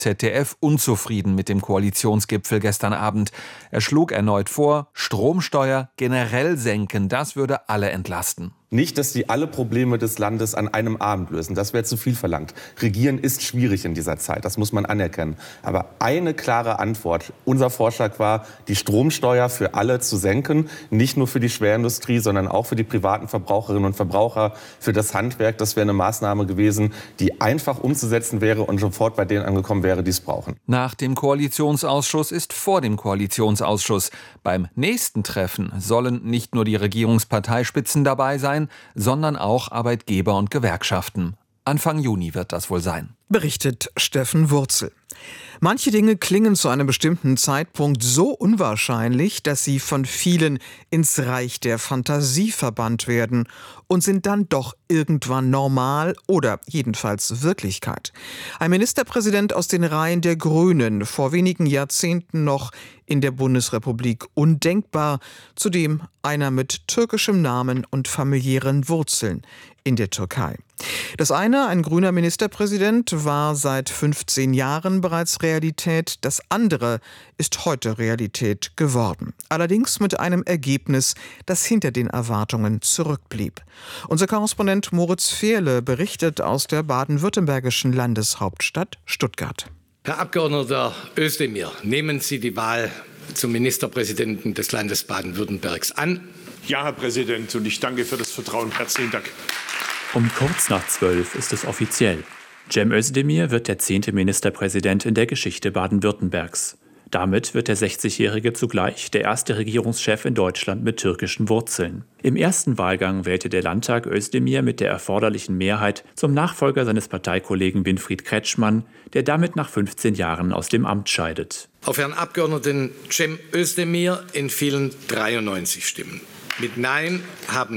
ZDF unzufrieden mit dem Koalitionsgipfel gestern Abend. Er schlug erneut vor, Stromsteuer generell senken, das würde alle entlasten. Nicht, dass die alle Probleme des Landes an einem Abend lösen. Das wäre zu viel verlangt. Regieren ist schwierig in dieser Zeit, das muss man anerkennen. Aber eine klare Antwort. Unser Vorschlag war, die Stromsteuer für alle zu senken. Nicht nur für die Schwerindustrie, sondern auch für die privaten Verbraucherinnen und Verbraucher, für das Handwerk. Das wäre eine Maßnahme gewesen, die einfach umzusetzen wäre und sofort bei denen angekommen wäre, die es brauchen. Nach dem Koalitionsausschuss ist vor dem Koalitionsausschuss. Beim nächsten Treffen sollen nicht nur die Regierungsparteispitzen dabei sein, sondern auch Arbeitgeber und Gewerkschaften. Anfang Juni wird das wohl sein. Berichtet Steffen Wurzel. Manche Dinge klingen zu einem bestimmten Zeitpunkt so unwahrscheinlich, dass sie von vielen ins Reich der Fantasie verbannt werden und sind dann doch irgendwann normal oder jedenfalls Wirklichkeit. Ein Ministerpräsident aus den Reihen der Grünen, vor wenigen Jahrzehnten noch in der Bundesrepublik undenkbar, zudem einer mit türkischem Namen und familiären Wurzeln in der Türkei. Das eine, ein grüner Ministerpräsident, war seit 15 Jahren bereits Realität. Das andere ist heute Realität geworden. Allerdings mit einem Ergebnis, das hinter den Erwartungen zurückblieb. Unser Korrespondent Moritz Fehrle berichtet aus der baden-württembergischen Landeshauptstadt Stuttgart. Herr Abgeordneter Özdemir, nehmen Sie die Wahl zum Ministerpräsidenten des Landes Baden-Württembergs an? Ja, Herr Präsident, und ich danke für das Vertrauen. Herzlichen Dank. Um kurz nach 12 ist es offiziell. Cem Özdemir wird der 10. Ministerpräsident in der Geschichte Baden-Württembergs. Damit wird der 60-Jährige zugleich der erste Regierungschef in Deutschland mit türkischen Wurzeln. Im ersten Wahlgang wählte der Landtag Özdemir mit der erforderlichen Mehrheit zum Nachfolger seines Parteikollegen Winfried Kretschmann, der damit nach 15 Jahren aus dem Amt scheidet. Auf Herrn Abgeordneten Cem Özdemir entfielen 93 Stimmen. Mit Nein haben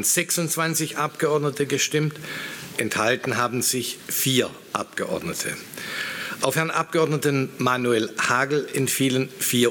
26 Abgeordnete gestimmt, enthalten haben sich 4 Abgeordnete. Auf Herrn Abgeordneten Manuel Hagel entfielen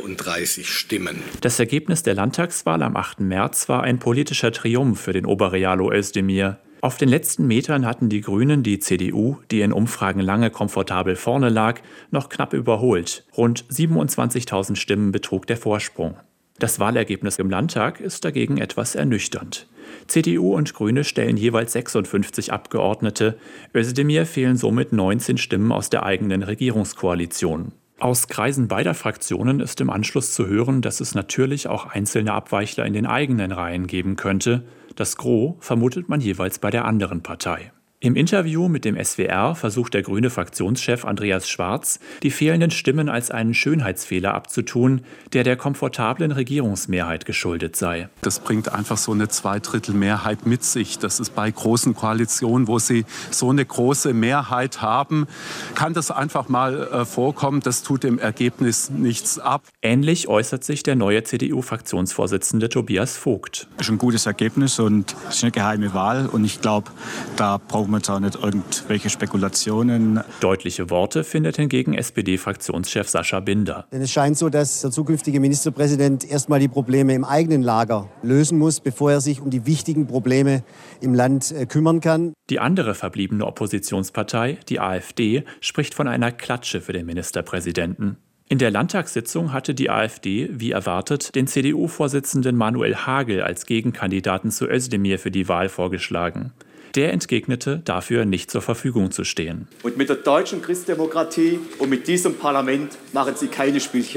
34 Stimmen. Das Ergebnis der Landtagswahl am 8. März war ein politischer Triumph für den Oberrealo Özdemir. Auf den letzten Metern hatten die Grünen die CDU, die in Umfragen lange komfortabel vorne lag, noch knapp überholt. Rund 27.000 Stimmen betrug der Vorsprung. Das Wahlergebnis im Landtag ist dagegen etwas ernüchternd. CDU und Grüne stellen jeweils 56 Abgeordnete. Özdemir fehlen somit 19 Stimmen aus der eigenen Regierungskoalition. Aus Kreisen beider Fraktionen ist im Anschluss zu hören, dass es natürlich auch einzelne Abweichler in den eigenen Reihen geben könnte. Das Gros vermutet man jeweils bei der anderen Partei. Im Interview mit dem SWR versucht der grüne Fraktionschef Andreas Schwarz, die fehlenden Stimmen als einen Schönheitsfehler abzutun, der komfortablen Regierungsmehrheit geschuldet sei. Das bringt einfach so eine Zweidrittelmehrheit mit sich. Das ist bei großen Koalitionen, wo sie so eine große Mehrheit haben, kann das einfach mal vorkommen. Das tut dem Ergebnis nichts ab. Ähnlich äußert sich der neue CDU-Fraktionsvorsitzende Tobias Vogt. Das ist ein gutes Ergebnis und es ist eine geheime Wahl. Und ich glaube, da brauchen wir jetzt auch nicht irgendwelche Spekulationen. Deutliche Worte findet hingegen SPD-Fraktionschef Sascha Binder. Denn es scheint so, dass der zukünftige Ministerpräsident erstmal die Probleme im eigenen Lager lösen muss, bevor er sich um die wichtigen Probleme im Land kümmern kann. Die andere verbliebene Oppositionspartei, die AfD, spricht von einer Klatsche für den Ministerpräsidenten. In der Landtagssitzung hatte die AfD, wie erwartet, den CDU-Vorsitzenden Manuel Hagel als Gegenkandidaten zu Özdemir für die Wahl vorgeschlagen. Der entgegnete, dafür nicht zur Verfügung zu stehen. Und mit der deutschen Christdemokratie und mit diesem Parlament machen Sie keine Spielchen.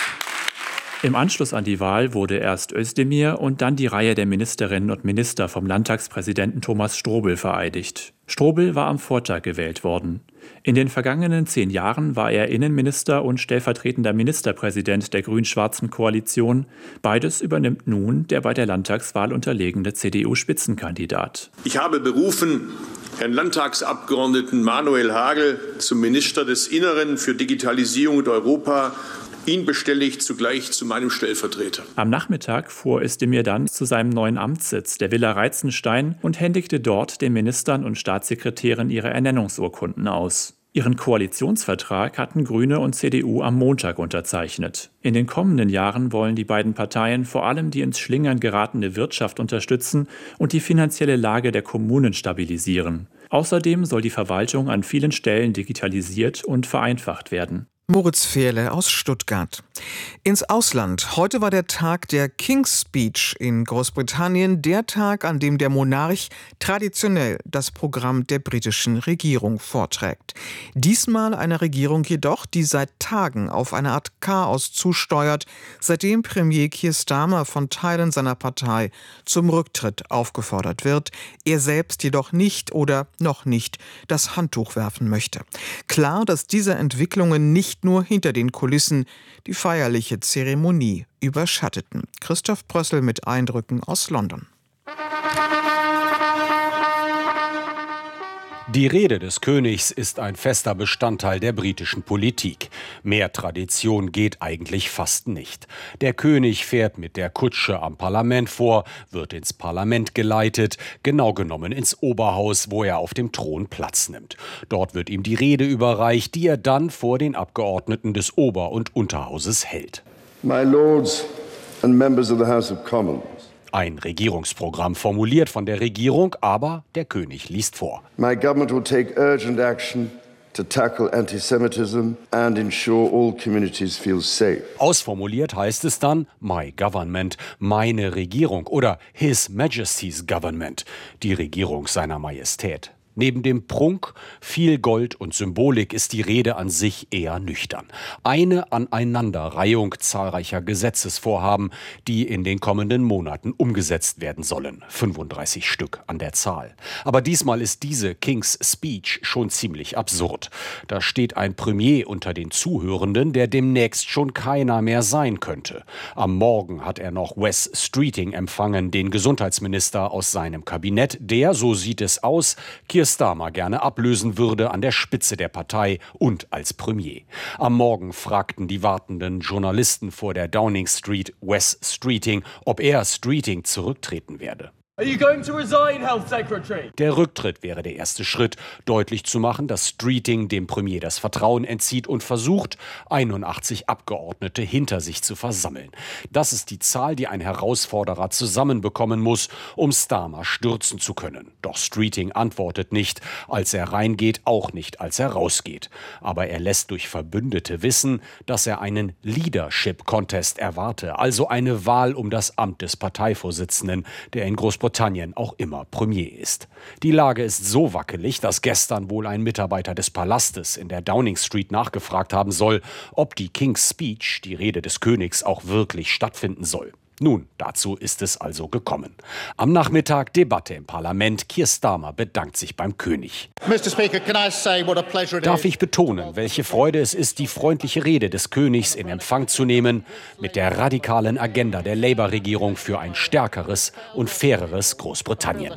Im Anschluss an die Wahl wurde erst Özdemir und dann die Reihe der Ministerinnen und Minister vom Landtagspräsidenten Thomas Strobel vereidigt. Strobel war am Vortag gewählt worden. In den vergangenen 10 Jahren war er Innenminister und stellvertretender Ministerpräsident der grün-schwarzen Koalition. Beides übernimmt nun der bei der Landtagswahl unterlegene CDU-Spitzenkandidat. Ich habe berufen Herrn Landtagsabgeordneten Manuel Hagel zum Minister des Inneren für Digitalisierung und Europa. Ihn bestelle ich zugleich zu meinem Stellvertreter. Am Nachmittag fuhr Özdemir dann zu seinem neuen Amtssitz, der Villa Reitzenstein, und händigte dort den Ministern und Staatssekretären ihre Ernennungsurkunden aus. Ihren Koalitionsvertrag hatten Grüne und CDU am Montag unterzeichnet. In den kommenden Jahren wollen die beiden Parteien vor allem die ins Schlingern geratene Wirtschaft unterstützen und die finanzielle Lage der Kommunen stabilisieren. Außerdem soll die Verwaltung an vielen Stellen digitalisiert und vereinfacht werden. Moritz Fehrle aus Stuttgart. Ins Ausland. Heute war der Tag der King's Speech in Großbritannien, der Tag, an dem der Monarch traditionell das Programm der britischen Regierung vorträgt. Diesmal eine Regierung jedoch, die seit Tagen auf eine Art Chaos zusteuert, seitdem Premier Keir Starmer von Teilen seiner Partei zum Rücktritt aufgefordert wird, er selbst jedoch nicht oder noch nicht das Handtuch werfen möchte. Klar, dass diese Entwicklungen nicht nur hinter den Kulissen die feierliche Zeremonie überschatteten. Christoph Brössel mit Eindrücken aus London. Die Rede des Königs ist ein fester Bestandteil der britischen Politik. Mehr Tradition geht eigentlich fast nicht. Der König fährt mit der Kutsche am Parlament vor, wird ins Parlament geleitet, genau genommen ins Oberhaus, wo er auf dem Thron Platz nimmt. Dort wird ihm die Rede überreicht, die er dann vor den Abgeordneten des Ober- und Unterhauses hält. My Lords and Members of the House of Commons. Ein Regierungsprogramm formuliert von der Regierung, aber der König liest vor. My government will take urgent action to tackle anti-Semitism and ensure all communities feel safe. Ausformuliert heißt es dann My Government, meine Regierung oder His Majesty's Government, die Regierung seiner Majestät. Neben dem Prunk, viel Gold und Symbolik ist die Rede an sich eher nüchtern. Eine Aneinanderreihung zahlreicher Gesetzesvorhaben, die in den kommenden Monaten umgesetzt werden sollen. 35 Stück an der Zahl. Aber diesmal ist diese King's Speech schon ziemlich absurd. Da steht ein Premier unter den Zuhörenden, der demnächst schon keiner mehr sein könnte. Am Morgen hat er noch Wes Streeting empfangen, den Gesundheitsminister aus seinem Kabinett, der, so sieht es aus, Keir Starmer gerne ablösen würde an der Spitze der Partei und als Premier. Am Morgen fragten die wartenden Journalisten vor der Downing Street Wes Streeting, ob er Streeting zurücktreten werde. Are you going to resign, Health Secretary? Der Rücktritt wäre der erste Schritt, deutlich zu machen, dass Streeting dem Premier das Vertrauen entzieht und versucht, 81 Abgeordnete hinter sich zu versammeln. Das ist die Zahl, die ein Herausforderer zusammenbekommen muss, um Starmer stürzen zu können. Doch Streeting antwortet nicht, als er reingeht, auch nicht, als er rausgeht. Aber er lässt durch Verbündete wissen, dass er einen Leadership-Contest erwarte, also eine Wahl um das Amt des Parteivorsitzenden, der in Großbritannien auch immer Premier ist. Die Lage ist so wackelig, dass gestern wohl ein Mitarbeiter des Palastes in der Downing Street nachgefragt haben soll, ob die King's Speech, die Rede des Königs, auch wirklich stattfinden soll. Nun, dazu ist es also gekommen. Am Nachmittag Debatte im Parlament. Keir Starmer bedankt sich beim König. Darf ich betonen, welche Freude es ist, die freundliche Rede des Königs in Empfang zu nehmen, mit der radikalen Agenda der Labour-Regierung für ein stärkeres und faireres Großbritannien.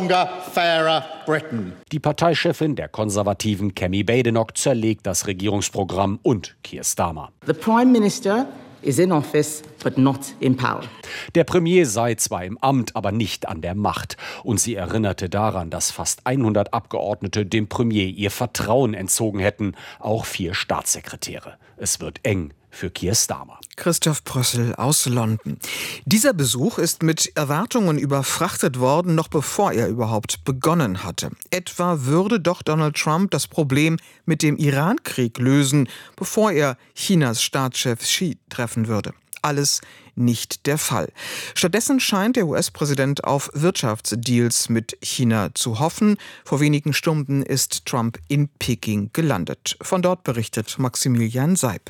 Die Parteichefin der Konservativen, Kemi Badenoch, zerlegt das Regierungsprogramm und Keir Starmer. The Prime Minister is in office, but not in power. Der Premier sei zwar im Amt, aber nicht an der Macht. Und sie erinnerte daran, dass fast 100 Abgeordnete dem Premier ihr Vertrauen entzogen hätten, auch 4 Staatssekretäre. Es wird eng für Keir Starmer. Christoph Brössel aus London. Dieser Besuch ist mit Erwartungen überfrachtet worden, noch bevor er überhaupt begonnen hatte. Etwa würde doch Donald Trump das Problem mit dem Iran-Krieg lösen, bevor er Chinas Staatschef Xi treffen würde. Alles nicht der Fall. Stattdessen scheint der US-Präsident auf Wirtschaftsdeals mit China zu hoffen. Vor wenigen Stunden ist Trump in Peking gelandet. Von dort berichtet Maximilian Seib.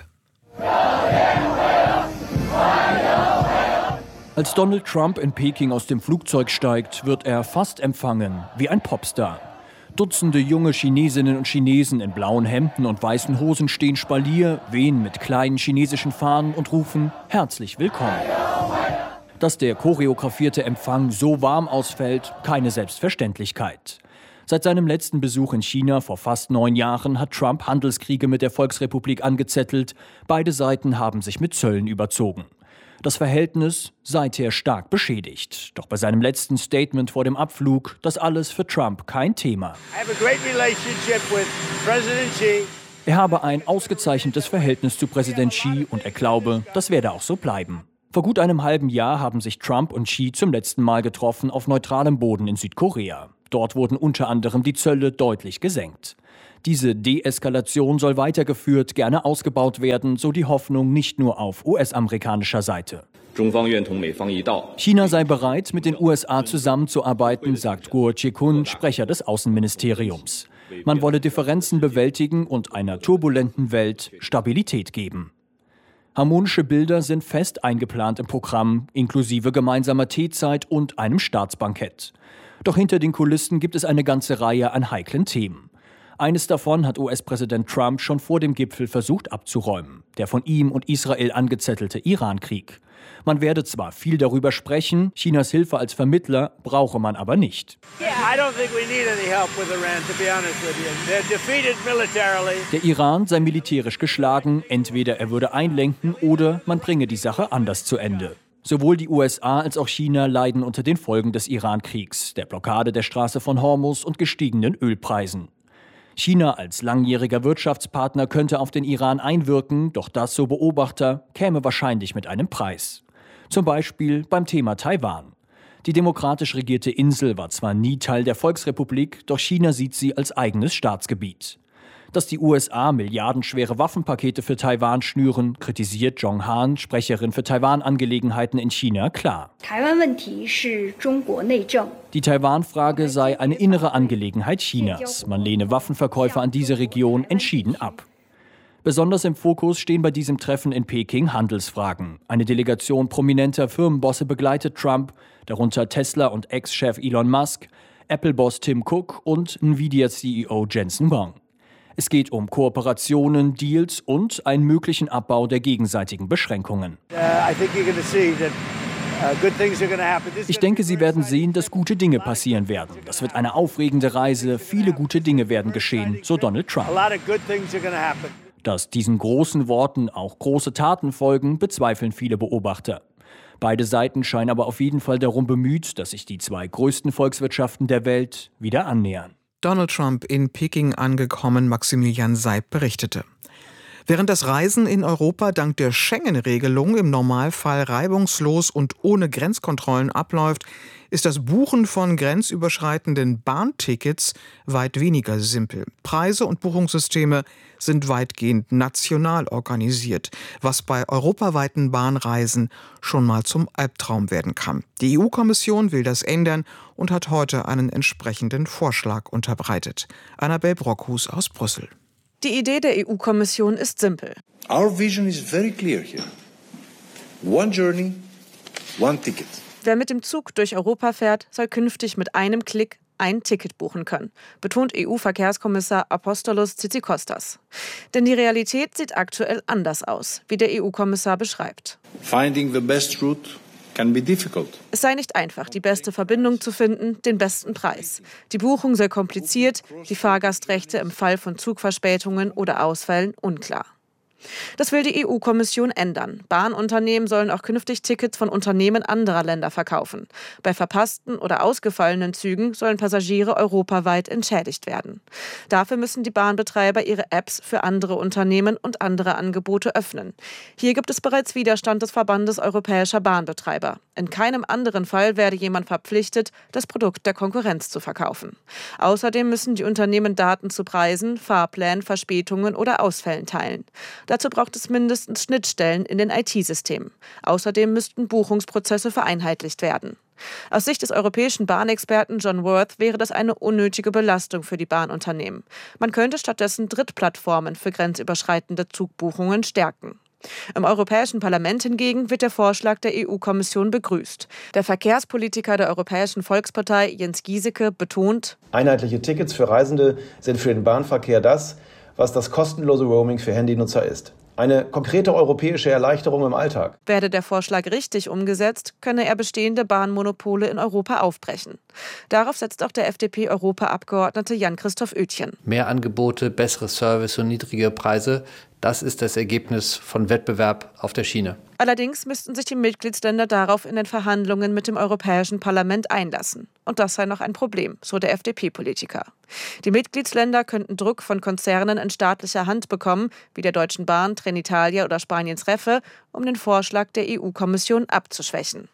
Als Donald Trump in Peking aus dem Flugzeug steigt, wird er fast empfangen wie ein Popstar. Dutzende junge Chinesinnen und Chinesen in blauen Hemden und weißen Hosen stehen Spalier, wehen mit kleinen chinesischen Fahnen und rufen herzlich willkommen. Dass der choreografierte Empfang so warm ausfällt, keine Selbstverständlichkeit. Seit seinem letzten Besuch in China vor fast 9 Jahren hat Trump Handelskriege mit der Volksrepublik angezettelt. Beide Seiten haben sich mit Zöllen überzogen. Das Verhältnis seither stark beschädigt. Doch bei seinem letzten Statement vor dem Abflug, das alles für Trump kein Thema. Er habe ein ausgezeichnetes Verhältnis zu Präsident Xi und er glaube, das werde auch so bleiben. Vor gut einem halben Jahr haben sich Trump und Xi zum letzten Mal getroffen auf neutralem Boden in Südkorea. Dort wurden unter anderem die Zölle deutlich gesenkt. Diese Deeskalation soll weitergeführt, gerne ausgebaut werden, so die Hoffnung nicht nur auf US-amerikanischer Seite. China sei bereit, mit den USA zusammenzuarbeiten, sagt Guo Zhikun, Sprecher des Außenministeriums. Man wolle Differenzen bewältigen und einer turbulenten Welt Stabilität geben. Harmonische Bilder sind fest eingeplant im Programm, inklusive gemeinsamer Teezeit und einem Staatsbankett. Doch hinter den Kulissen gibt es eine ganze Reihe an heiklen Themen. Eines davon hat US-Präsident Trump schon vor dem Gipfel versucht abzuräumen: der von ihm und Israel angezettelte Iran-Krieg. Man werde zwar viel darüber sprechen, Chinas Hilfe als Vermittler brauche man aber nicht. Der Iran sei militärisch geschlagen, entweder er würde einlenken oder man bringe die Sache anders zu Ende. Sowohl die USA als auch China leiden unter den Folgen des Iran-Kriegs, der Blockade der Straße von Hormuz und gestiegenen Ölpreisen. China als langjähriger Wirtschaftspartner könnte auf den Iran einwirken, doch das, so Beobachter, käme wahrscheinlich mit einem Preis. Zum Beispiel beim Thema Taiwan. Die demokratisch regierte Insel war zwar nie Teil der Volksrepublik, doch China sieht sie als eigenes Staatsgebiet. Dass die USA milliardenschwere Waffenpakete für Taiwan schnüren, kritisiert Zhong Han, Sprecherin für Taiwan-Angelegenheiten in China, klar. Die Taiwan-Frage sei eine innere Angelegenheit Chinas. Man lehne Waffenverkäufe an diese Region entschieden ab. Besonders im Fokus stehen bei diesem Treffen in Peking Handelsfragen. Eine Delegation prominenter Firmenbosse begleitet Trump, darunter Tesla- und Ex-Chef Elon Musk, Apple-Boss Tim Cook und Nvidia-CEO Jensen Huang. Es geht um Kooperationen, Deals und einen möglichen Abbau der gegenseitigen Beschränkungen. Ich denke, Sie werden sehen, dass gute Dinge passieren werden. Das wird eine aufregende Reise, viele gute Dinge werden geschehen, so Donald Trump. Dass diesen großen Worten auch große Taten folgen, bezweifeln viele Beobachter. Beide Seiten scheinen aber auf jeden Fall darum bemüht, dass sich die zwei größten Volkswirtschaften der Welt wieder annähern. Donald Trump in Peking angekommen, Maximilian Seib berichtete. Während das Reisen in Europa dank der Schengen-Regelung im Normalfall reibungslos und ohne Grenzkontrollen abläuft, ist das Buchen von grenzüberschreitenden Bahntickets weit weniger simpel. Preise und Buchungssysteme sind weitgehend national organisiert, was bei europaweiten Bahnreisen schon mal zum Albtraum werden kann. Die EU-Kommission will das ändern und hat heute einen entsprechenden Vorschlag unterbreitet. Annabel Brockhus aus Brüssel. Die Idee der EU-Kommission ist simpel. Our vision is very clear here. One journey, one ticket. Wer mit dem Zug durch Europa fährt, soll künftig mit einem Klick ein Ticket buchen können, betont EU-Verkehrskommissar Apostolos Tzitzikostas. Denn die Realität sieht aktuell anders aus, wie der EU-Kommissar beschreibt. Finding the best route can be difficult. Es sei nicht einfach, die beste Verbindung zu finden, den besten Preis. Die Buchung sei kompliziert, die Fahrgastrechte im Fall von Zugverspätungen oder Ausfällen unklar. Das will die EU-Kommission ändern. Bahnunternehmen sollen auch künftig Tickets von Unternehmen anderer Länder verkaufen. Bei verpassten oder ausgefallenen Zügen sollen Passagiere europaweit entschädigt werden. Dafür müssen die Bahnbetreiber ihre Apps für andere Unternehmen und andere Angebote öffnen. Hier gibt es bereits Widerstand des Verbandes europäischer Bahnbetreiber. In keinem anderen Fall werde jemand verpflichtet, das Produkt der Konkurrenz zu verkaufen. Außerdem müssen die Unternehmen Daten zu Preisen, Fahrplänen, Verspätungen oder Ausfällen teilen. Dazu braucht es mindestens Schnittstellen in den IT-Systemen. Außerdem müssten Buchungsprozesse vereinheitlicht werden. Aus Sicht des europäischen Bahnexperten John Worth wäre das eine unnötige Belastung für die Bahnunternehmen. Man könnte stattdessen Drittplattformen für grenzüberschreitende Zugbuchungen stärken. Im Europäischen Parlament hingegen wird der Vorschlag der EU-Kommission begrüßt. Der Verkehrspolitiker der Europäischen Volkspartei Jens Giesecke betont: Einheitliche Tickets für Reisende sind für den Bahnverkehr was das kostenlose Roaming für Handynutzer ist. Eine konkrete europäische Erleichterung im Alltag. Werde der Vorschlag richtig umgesetzt, könne er bestehende Bahnmonopole in Europa aufbrechen. Darauf setzt auch der FDP-Europaabgeordnete Jan-Christoph Oetjen. Mehr Angebote, bessere Service und niedrige Preise, das ist das Ergebnis von Wettbewerb auf der Schiene. Allerdings müssten sich die Mitgliedsländer darauf in den Verhandlungen mit dem Europäischen Parlament einlassen. Und das sei noch ein Problem, so der FDP-Politiker. Die Mitgliedsländer könnten Druck von Konzernen in staatlicher Hand bekommen, wie der Deutschen Bahn, Trenitalia oder Spaniens Renfe, um den Vorschlag der EU-Kommission abzuschwächen.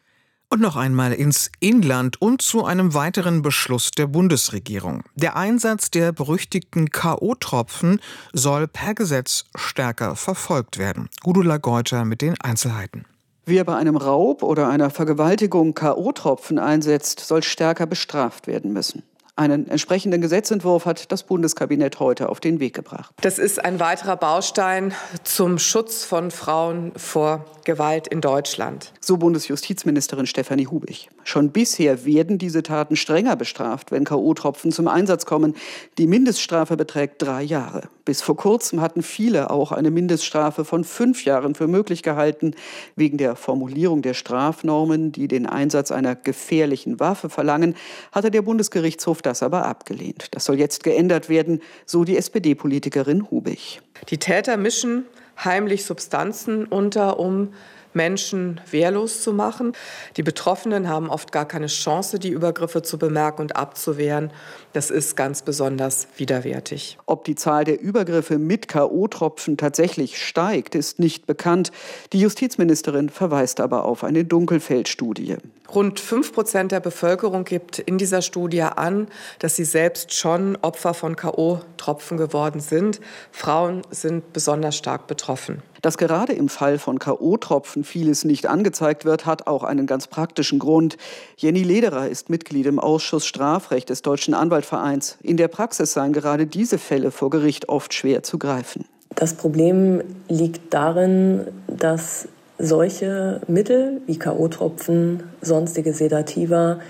Und noch einmal ins Inland und zu einem weiteren Beschluss der Bundesregierung. Der Einsatz der berüchtigten K.O.-Tropfen soll per Gesetz stärker verfolgt werden. Gudula Geuter mit den Einzelheiten. Wer bei einem Raub oder einer Vergewaltigung K.O.-Tropfen einsetzt, soll stärker bestraft werden müssen. Einen entsprechenden Gesetzentwurf hat das Bundeskabinett heute auf den Weg gebracht. Das ist ein weiterer Baustein zum Schutz von Frauen vor Gewalt in Deutschland. So Bundesjustizministerin Stefanie Hubig. Schon bisher werden diese Taten strenger bestraft, wenn K.O.-Tropfen zum Einsatz kommen. Die Mindeststrafe beträgt 3 Jahre. Bis vor kurzem hatten viele auch eine Mindeststrafe von 5 Jahren für möglich gehalten. Wegen der Formulierung der Strafnormen, die den Einsatz einer gefährlichen Waffe verlangen, hatte der Bundesgerichtshof das aber abgelehnt. Das soll jetzt geändert werden, so die SPD-Politikerin Hubig. Die Täter mischen heimlich Substanzen unter, um Menschen wehrlos zu machen. Die Betroffenen haben oft gar keine Chance, die Übergriffe zu bemerken und abzuwehren. Das ist ganz besonders widerwärtig. Ob die Zahl der Übergriffe mit K.O.-Tropfen tatsächlich steigt, ist nicht bekannt. Die Justizministerin verweist aber auf eine Dunkelfeldstudie. Rund 5% der Bevölkerung gibt in dieser Studie an, dass sie selbst schon Opfer von K.O.-Tropfen geworden sind. Frauen sind besonders stark betroffen. Dass gerade im Fall von K.O.-Tropfen vieles nicht angezeigt wird, hat auch einen ganz praktischen Grund. Jenny Lederer ist Mitglied im Ausschuss Strafrecht des Deutschen Anwaltvereins. In der Praxis seien gerade diese Fälle vor Gericht oft schwer zu greifen. Das Problem liegt darin, dass solche Mittel wie K.O.-Tropfen, sonstige Sedativa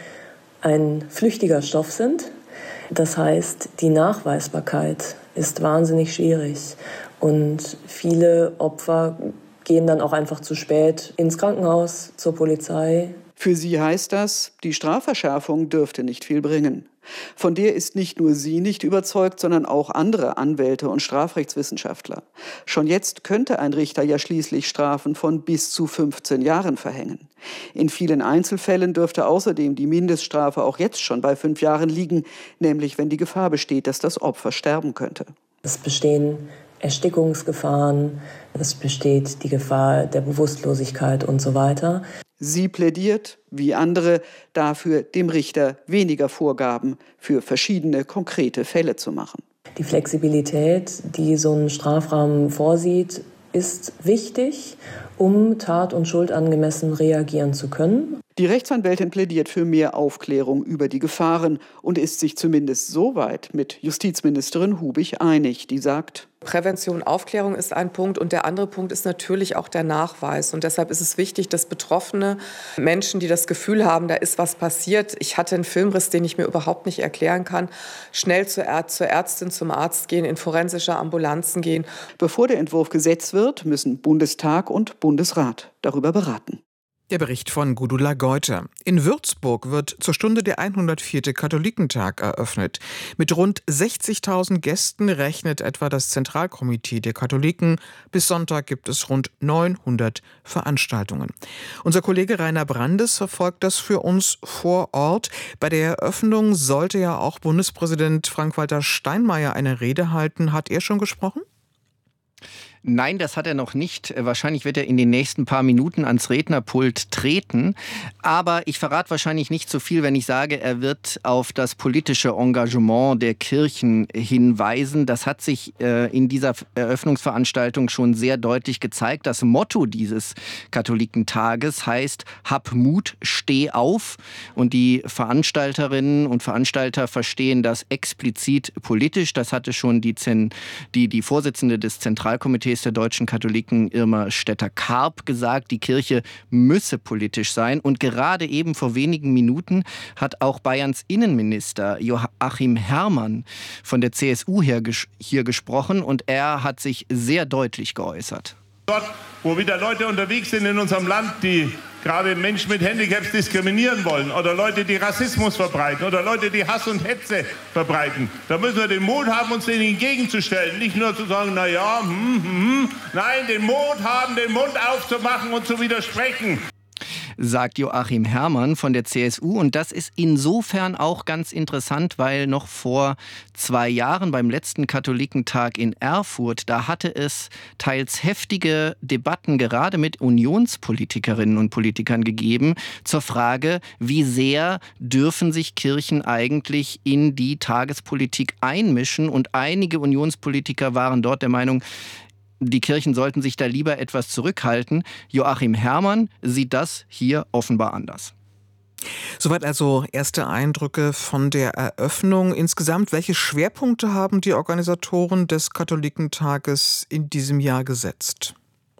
ein flüchtiger Stoff sind. Das heißt, die Nachweisbarkeit ist wahnsinnig schwierig. Und viele Opfer gehen dann auch einfach zu spät ins Krankenhaus, zur Polizei. Für sie heißt das, die Strafverschärfung dürfte nicht viel bringen. Von der ist nicht nur sie nicht überzeugt, sondern auch andere Anwälte und Strafrechtswissenschaftler. Schon jetzt könnte ein Richter ja schließlich Strafen von bis zu 15 Jahren verhängen. In vielen Einzelfällen dürfte außerdem die Mindeststrafe auch jetzt schon bei 5 Jahren liegen, nämlich wenn die Gefahr besteht, dass das Opfer sterben könnte. Es bestehen Erstickungsgefahren, es besteht die Gefahr der Bewusstlosigkeit und so weiter. Sie plädiert, wie andere, dafür, dem Richter weniger Vorgaben für verschiedene konkrete Fälle zu machen. Die Flexibilität, die so ein Strafrahmen vorsieht, ist wichtig, um tat- und schuldangemessen reagieren zu können. Die Rechtsanwältin plädiert für mehr Aufklärung über die Gefahren und ist sich zumindest soweit mit Justizministerin Hubig einig, die sagt: Prävention, Aufklärung ist ein Punkt und der andere Punkt ist natürlich auch der Nachweis. Und deshalb ist es wichtig, dass betroffene Menschen, die das Gefühl haben, da ist was passiert, ich hatte einen Filmriss, den ich mir überhaupt nicht erklären kann, schnell zur Ärztin, zum Arzt gehen, in forensische Ambulanzen gehen. Bevor der Entwurf Gesetz wird, müssen Bundestag und Bundesrat darüber beraten. Der Bericht von Gudula Geuter. In Würzburg wird zur Stunde der 104. Katholikentag eröffnet. Mit rund 60.000 Gästen rechnet etwa das Zentralkomitee der Katholiken. Bis Sonntag gibt es rund 900 Veranstaltungen. Unser Kollege Rainer Brandes verfolgt das für uns vor Ort. Bei der Eröffnung sollte ja auch Bundespräsident Frank-Walter Steinmeier eine Rede halten. Hat er schon gesprochen? Nein, das hat er noch nicht. Wahrscheinlich wird er in den nächsten paar Minuten ans Rednerpult treten. Aber ich verrate wahrscheinlich nicht so viel, wenn ich sage, er wird auf das politische Engagement der Kirchen hinweisen. Das hat sich in dieser Eröffnungsveranstaltung schon sehr deutlich gezeigt. Das Motto dieses Katholikentages heißt: Hab Mut, steh auf. Und die Veranstalterinnen und Veranstalter verstehen das explizit politisch. Das hatte schon die Vorsitzende des Zentralkomitees der deutschen Katholiken, Irma Stetter-Karp, gesagt, die Kirche müsse politisch sein. Und gerade eben vor wenigen Minuten hat auch Bayerns Innenminister Joachim Herrmann von der CSU hier gesprochen und er hat sich sehr deutlich geäußert. Dort, wo wieder Leute unterwegs sind in unserem Land, die gerade Menschen mit Handicaps diskriminieren wollen oder Leute, die Rassismus verbreiten oder Leute, die Hass und Hetze verbreiten, da müssen wir den Mut haben, uns denen entgegenzustellen. Nicht nur zu sagen, nein, den Mut haben, den Mund aufzumachen und zu widersprechen. sagt Joachim Herrmann von der CSU. Und das ist insofern auch ganz interessant, weil noch vor 2 Jahren beim letzten Katholikentag in Erfurt, da hatte es teils heftige Debatten gerade mit Unionspolitikerinnen und Politikern gegeben zur Frage, wie sehr dürfen sich Kirchen eigentlich in die Tagespolitik einmischen. Und einige Unionspolitiker waren dort der Meinung, die Kirchen sollten sich da lieber etwas zurückhalten. Joachim Herrmann sieht das hier offenbar anders. Soweit also erste Eindrücke von der Eröffnung. Insgesamt, welche Schwerpunkte haben die Organisatoren des Katholikentages in diesem Jahr gesetzt?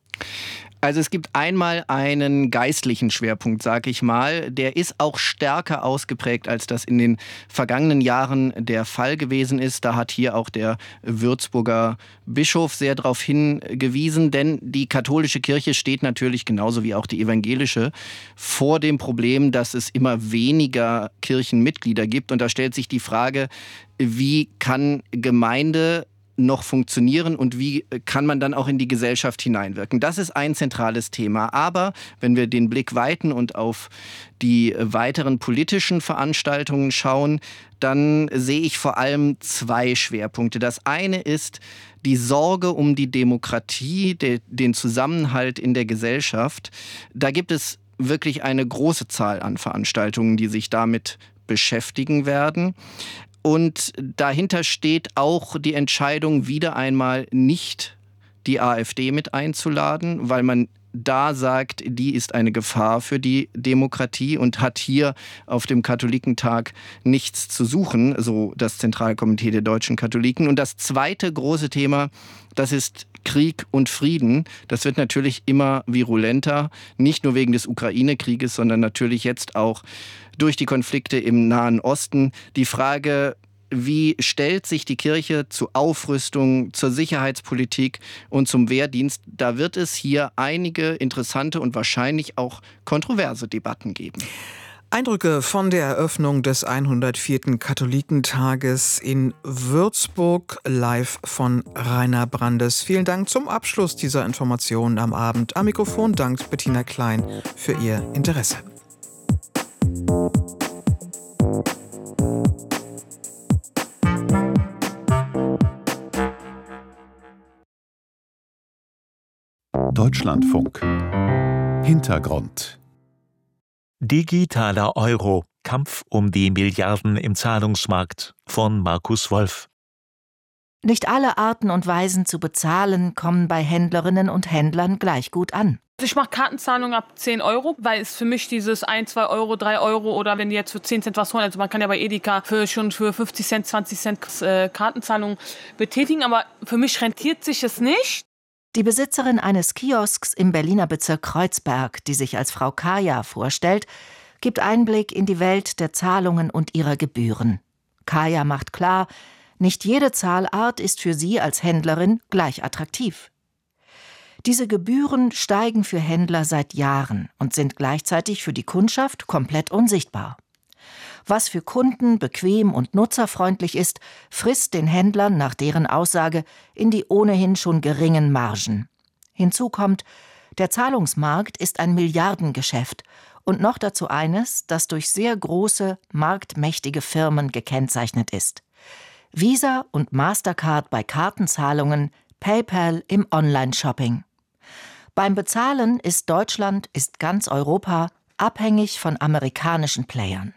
Also es gibt einmal einen geistlichen Schwerpunkt, sage ich mal. Der ist auch stärker ausgeprägt, als das in den vergangenen Jahren der Fall gewesen ist. Da hat hier auch der Würzburger Bischof sehr darauf hingewiesen, denn die katholische Kirche steht natürlich genauso wie auch die evangelische vor dem Problem, dass es immer weniger Kirchenmitglieder gibt. Und da stellt sich die Frage, wie kann Gemeinde noch funktionieren und wie kann man dann auch in die Gesellschaft hineinwirken. Das ist ein zentrales Thema. Aber wenn wir den Blick weiten und auf die weiteren politischen Veranstaltungen schauen, dann sehe ich vor allem 2 Schwerpunkte. Das eine ist die Sorge um die Demokratie, den Zusammenhalt in der Gesellschaft. Da gibt es wirklich eine große Zahl an Veranstaltungen, die sich damit beschäftigen werden. Und dahinter steht auch die Entscheidung, wieder einmal nicht die AfD mit einzuladen, weil man da sagt, die ist eine Gefahr für die Demokratie und hat hier auf dem Katholikentag nichts zu suchen, so das Zentralkomitee der deutschen Katholiken. Und das zweite große Thema, das ist Krieg und Frieden. Das wird natürlich immer virulenter, nicht nur wegen des Ukraine-Krieges, sondern natürlich jetzt auch durch die Konflikte im Nahen Osten. Die Frage, wie stellt sich die Kirche zur Aufrüstung, zur Sicherheitspolitik und zum Wehrdienst? Da wird es hier einige interessante und wahrscheinlich auch kontroverse Debatten geben. Eindrücke von der Eröffnung des 104. Katholikentages in Würzburg, live von Rainer Brandes. Vielen Dank zum Abschluss dieser Informationen am Abend. Am Mikrofon dankt Bettina Klein für ihr Interesse. Deutschlandfunk. Hintergrund. Digitaler Euro. Kampf um die Milliarden im Zahlungsmarkt von Markus Wolf. Nicht alle Arten und Weisen zu bezahlen kommen bei Händlerinnen und Händlern gleich gut an. Ich mache Kartenzahlungen ab 10 €, weil es für mich dieses 1, 2 €, 3 € oder wenn die jetzt für 10 Cent was holen, also man kann ja bei Edeka schon für 50 Cent, 20 Cent Kartenzahlungen betätigen, aber für mich rentiert sich es nicht. Die Besitzerin eines Kiosks im Berliner Bezirk Kreuzberg, die sich als Frau Kaya vorstellt, gibt Einblick in die Welt der Zahlungen und ihrer Gebühren. Kaya macht klar, nicht jede Zahlart ist für sie als Händlerin gleich attraktiv. Diese Gebühren steigen für Händler seit Jahren und sind gleichzeitig für die Kundschaft komplett unsichtbar. Was für Kunden bequem und nutzerfreundlich ist, frisst den Händlern nach deren Aussage in die ohnehin schon geringen Margen. Hinzu kommt, der Zahlungsmarkt ist ein Milliardengeschäft und noch dazu eines, das durch sehr große, marktmächtige Firmen gekennzeichnet ist. Visa und Mastercard bei Kartenzahlungen, PayPal im Online-Shopping. Beim Bezahlen ist Deutschland, ist ganz Europa abhängig von amerikanischen Playern.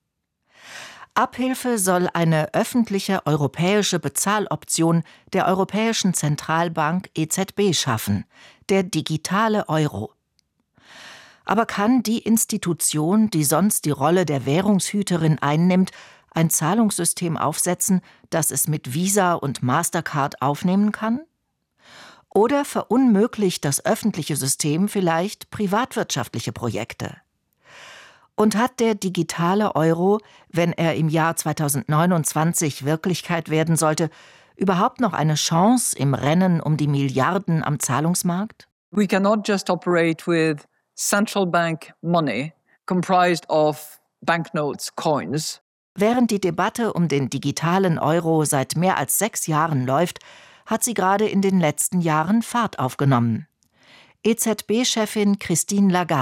Abhilfe soll eine öffentliche europäische Bezahloption der Europäischen Zentralbank EZB schaffen, der digitale Euro. Aber kann die Institution, die sonst die Rolle der Währungshüterin einnimmt, ein Zahlungssystem aufsetzen, das es mit Visa und Mastercard aufnehmen kann? Oder verunmöglicht das öffentliche System vielleicht privatwirtschaftliche Projekte? Und hat der digitale Euro, wenn er im Jahr 2029 Wirklichkeit werden sollte, überhaupt noch eine Chance im Rennen um die Milliarden am Zahlungsmarkt? We cannot just operate with central bank money comprised of banknotes, coins. Während die Debatte um den digitalen Euro seit mehr als 6 Jahren läuft, hat sie gerade in den letzten Jahren Fahrt aufgenommen. EZB-Chefin Christine Lagarde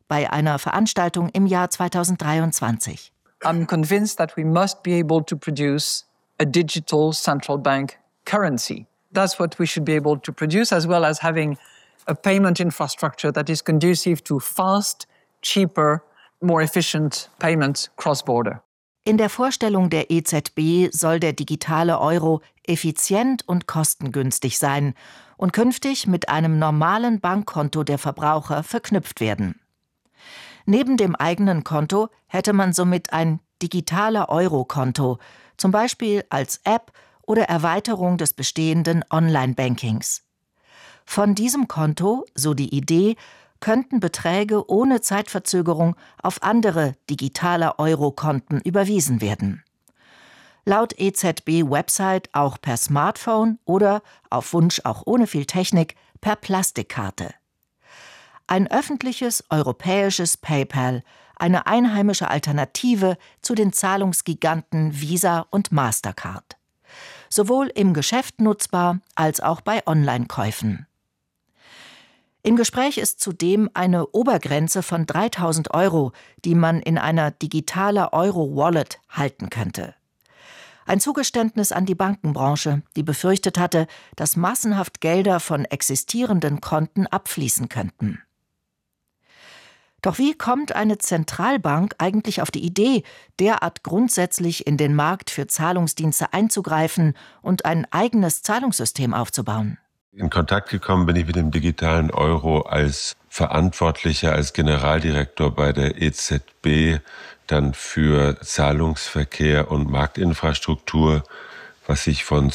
bei einer Veranstaltung im Jahr 2023. I'm convinced that we must be able to produce a digital central bank currency. That's what we should be able to produce, as well as having a payment infrastructure that is conducive to fast, cheaper, more efficient payments cross-border. In der Vorstellung der EZB soll der digitale Euro effizient und kostengünstig sein und künftig mit einem normalen Bankkonto der Verbraucher verknüpft werden. Neben dem eigenen Konto hätte man somit ein digitaler Euro-Konto, zum Beispiel als App oder Erweiterung des bestehenden Online-Bankings. Von diesem Konto, so die Idee, könnten Beträge ohne Zeitverzögerung auf andere digitale Euro-Konten überwiesen werden. Laut EZB-Website auch per Smartphone oder, auf Wunsch auch ohne viel Technik, per Plastikkarte. Ein öffentliches europäisches PayPal, eine einheimische Alternative zu den Zahlungsgiganten Visa und Mastercard. Sowohl im Geschäft nutzbar als auch bei Online-Käufen. Im Gespräch ist zudem eine Obergrenze von 3.000 €, die man in einer digitaler Euro-Wallet halten könnte. Ein Zugeständnis an die Bankenbranche, die befürchtet hatte, dass massenhaft Gelder von existierenden Konten abfließen könnten. Doch wie kommt eine Zentralbank eigentlich auf die Idee, derart grundsätzlich in den Markt für Zahlungsdienste einzugreifen und ein eigenes Zahlungssystem aufzubauen? In Kontakt gekommen bin ich mit dem digitalen Euro als Verantwortlicher, als Generaldirektor bei der EZB, dann für Zahlungsverkehr und Marktinfrastruktur, was ich von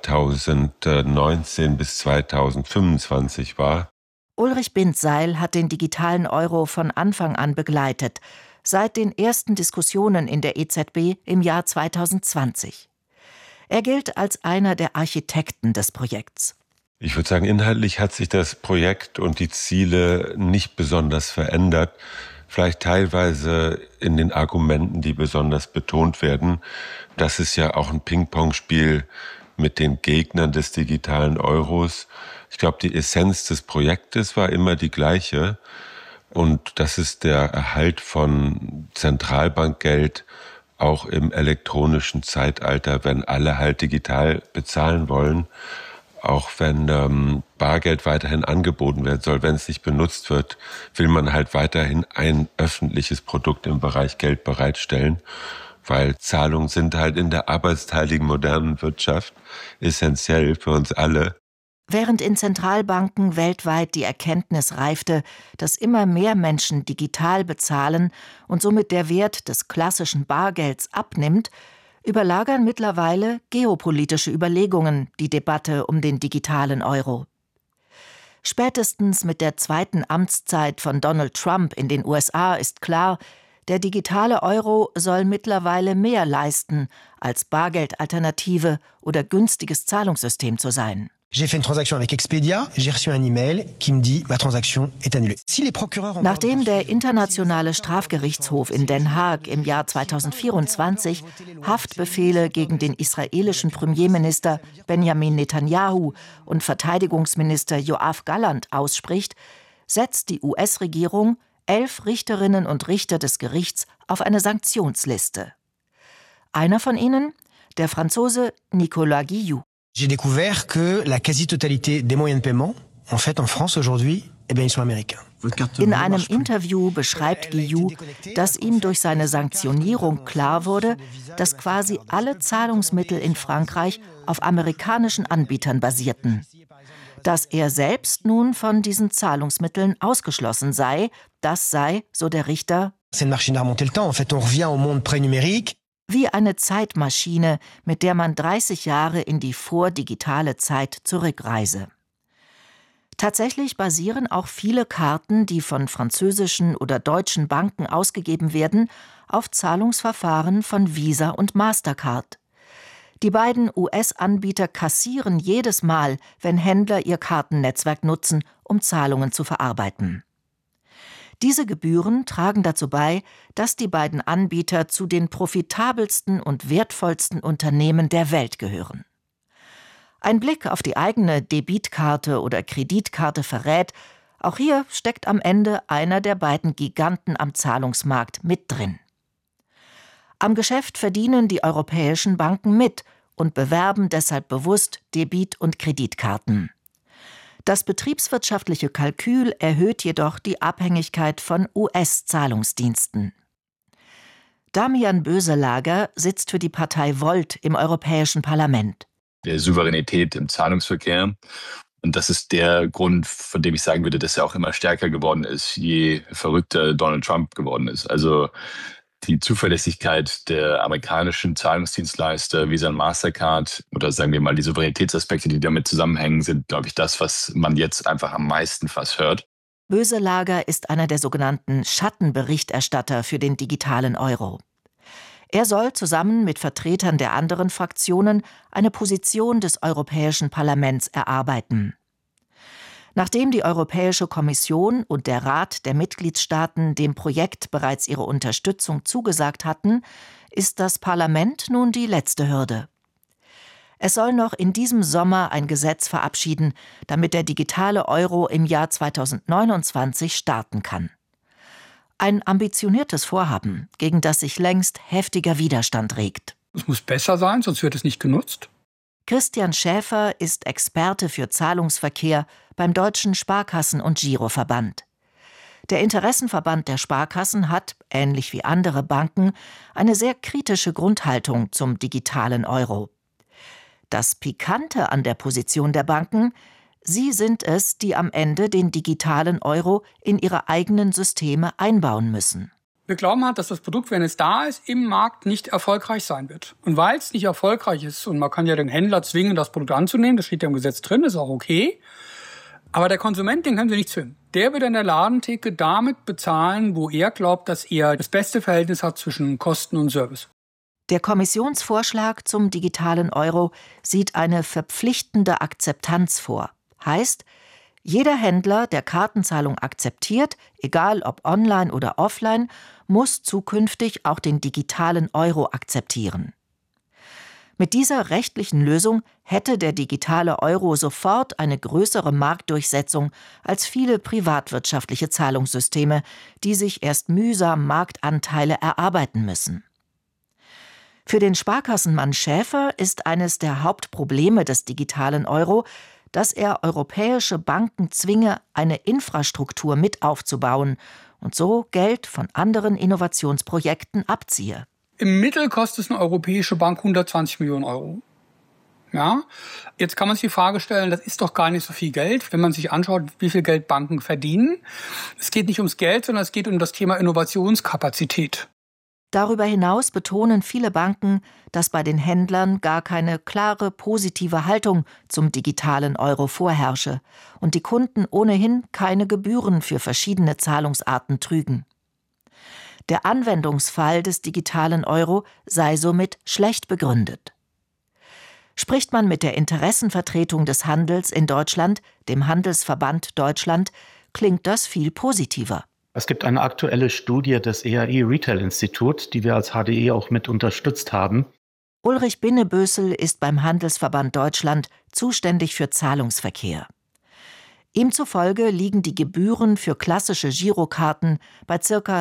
2019 bis 2025 war. Ulrich Bindseil hat den digitalen Euro von Anfang an begleitet, seit den ersten Diskussionen in der EZB im Jahr 2020. Er gilt als einer der Architekten des Projekts. Ich würde sagen, inhaltlich hat sich das Projekt und die Ziele nicht besonders verändert. Vielleicht teilweise in den Argumenten, die besonders betont werden. Das ist ja auch ein Ping-Pong-Spiel mit den Gegnern des digitalen Euros. Ich glaube, die Essenz des Projektes war immer die gleiche. Und das ist der Erhalt von Zentralbankgeld auch im elektronischen Zeitalter, wenn alle halt digital bezahlen wollen. Auch wenn Bargeld weiterhin angeboten werden soll, wenn es nicht benutzt wird, will man halt weiterhin ein öffentliches Produkt im Bereich Geld bereitstellen, weil Zahlungen sind halt in der arbeitsteiligen modernen Wirtschaft essentiell für uns alle. Während in Zentralbanken weltweit die Erkenntnis reifte, dass immer mehr Menschen digital bezahlen und somit der Wert des klassischen Bargelds abnimmt, überlagern mittlerweile geopolitische Überlegungen die Debatte um den digitalen Euro. Spätestens mit der zweiten Amtszeit von Donald Trump in den USA ist klar, der digitale Euro soll mittlerweile mehr leisten, als Bargeldalternative oder günstiges Zahlungssystem zu sein. J'ai fait une transaction avec Expedia, j'ai reçu un email qui me dit ma transaction est annulée. Si les procureurs Nachdem der Internationale Strafgerichtshof in Den Haag im Jahr 2024 Haftbefehle gegen den israelischen Premierminister Benjamin Netanyahu und Verteidigungsminister Yoav Gallant ausspricht, setzt die US-Regierung 11 Richterinnen und Richter des Gerichts auf eine Sanktionsliste. Einer von ihnen, der Franzose Nicolas Guillou. J'ai découvert que la quasi-totalité des moyens de paiement, en fait, en France aujourd'hui, ils sont américains. In einem Interview beschreibt Guillou, dass ihm durch seine Sanktionierung klar wurde, dass quasi alle Zahlungsmittel in Frankreich auf amerikanischen Anbietern basierten. Dass er selbst nun von diesen Zahlungsmitteln ausgeschlossen sei, das sei, so der Richter, C'est une machine à remonter le temps. En fait, on revient au monde pré-numérique. Wie eine Zeitmaschine, mit der man 30 Jahre in die vordigitale Zeit zurückreise. Tatsächlich basieren auch viele Karten, die von französischen oder deutschen Banken ausgegeben werden, auf Zahlungsverfahren von Visa und Mastercard. Die beiden US-Anbieter kassieren jedes Mal, wenn Händler ihr Kartennetzwerk nutzen, um Zahlungen zu verarbeiten. Diese Gebühren tragen dazu bei, dass die beiden Anbieter zu den profitabelsten und wertvollsten Unternehmen der Welt gehören. Ein Blick auf die eigene Debitkarte oder Kreditkarte verrät, Auch hier steckt am Ende einer der beiden Giganten am Zahlungsmarkt mit drin. Am Geschäft verdienen die europäischen Banken mit und bewerben deshalb bewusst Debit- und Kreditkarten. Das betriebswirtschaftliche Kalkül erhöht jedoch die Abhängigkeit von US-Zahlungsdiensten. Damian Böselager sitzt für die Partei Volt im Europäischen Parlament. Der Souveränität im Zahlungsverkehr. Und das ist der Grund, von dem ich sagen würde, dass er auch immer stärker geworden ist, je verrückter Donald Trump geworden ist. Also die Zuverlässigkeit der amerikanischen Zahlungsdienstleister, Visa und Mastercard oder sagen wir mal die Souveränitätsaspekte, die damit zusammenhängen, sind, glaube ich, das, was man jetzt einfach am meisten fast hört. Böselager ist einer der sogenannten Schattenberichterstatter für den digitalen Euro. Er soll zusammen mit Vertretern der anderen Fraktionen eine Position des Europäischen Parlaments erarbeiten. Nachdem die Europäische Kommission und der Rat der Mitgliedstaaten dem Projekt bereits ihre Unterstützung zugesagt hatten, ist das Parlament nun die letzte Hürde. Es soll noch in diesem Sommer ein Gesetz verabschieden, damit der digitale Euro im Jahr 2029 starten kann. Ein ambitioniertes Vorhaben, gegen das sich längst heftiger Widerstand regt. Es muss besser sein, sonst wird es nicht genutzt. Christian Schäfer ist Experte für Zahlungsverkehr beim Deutschen Sparkassen- und Giroverband. Der Interessenverband der Sparkassen hat, ähnlich wie andere Banken, eine sehr kritische Grundhaltung zum digitalen Euro. Das Pikante an der Position der Banken: sie sind es, die am Ende den digitalen Euro in ihre eigenen Systeme einbauen müssen. Wir glauben halt, dass das Produkt, wenn es da ist, im Markt nicht erfolgreich sein wird. Und weil es nicht erfolgreich ist, und man kann ja den Händler zwingen, das Produkt anzunehmen, das steht ja im Gesetz drin, ist auch okay, aber der Konsument, den können Sie nicht zwingen. Der wird an der Ladentheke damit bezahlen, wo er glaubt, dass er das beste Verhältnis hat zwischen Kosten und Service. Der Kommissionsvorschlag zum digitalen Euro sieht eine verpflichtende Akzeptanz vor. Heißt, jeder Händler, der Kartenzahlung akzeptiert, egal ob online oder offline, muss zukünftig auch den digitalen Euro akzeptieren. Mit dieser rechtlichen Lösung hätte der digitale Euro sofort eine größere Marktdurchsetzung als viele privatwirtschaftliche Zahlungssysteme, die sich erst mühsam Marktanteile erarbeiten müssen. Für den Sparkassenmann Schäfer ist eines der Hauptprobleme des digitalen Euro, dass er europäische Banken zwinge, eine Infrastruktur mit aufzubauen und so Geld von anderen Innovationsprojekten abziehe. Im Mittel kostet es eine europäische Bank 120 Millionen Euro. Ja? Jetzt kann man sich die Frage stellen, das ist doch gar nicht so viel Geld, wenn man sich anschaut, wie viel Geld Banken verdienen. Es geht nicht ums Geld, sondern es geht um das Thema Innovationskapazität. Darüber hinaus betonen viele Banken, dass bei den Händlern gar keine klare, positive Haltung zum digitalen Euro vorherrsche und die Kunden ohnehin keine Gebühren für verschiedene Zahlungsarten trügen. Der Anwendungsfall des digitalen Euro sei somit schlecht begründet. Spricht man mit der Interessenvertretung des Handels in Deutschland, dem Handelsverband Deutschland, klingt das viel positiver. Es gibt eine aktuelle Studie des EAI Retail Institut, die wir als HDE auch mit unterstützt haben. Ulrich Binnebösel ist beim Handelsverband Deutschland zuständig für Zahlungsverkehr. Ihm zufolge liegen die Gebühren für klassische Girokarten bei ca.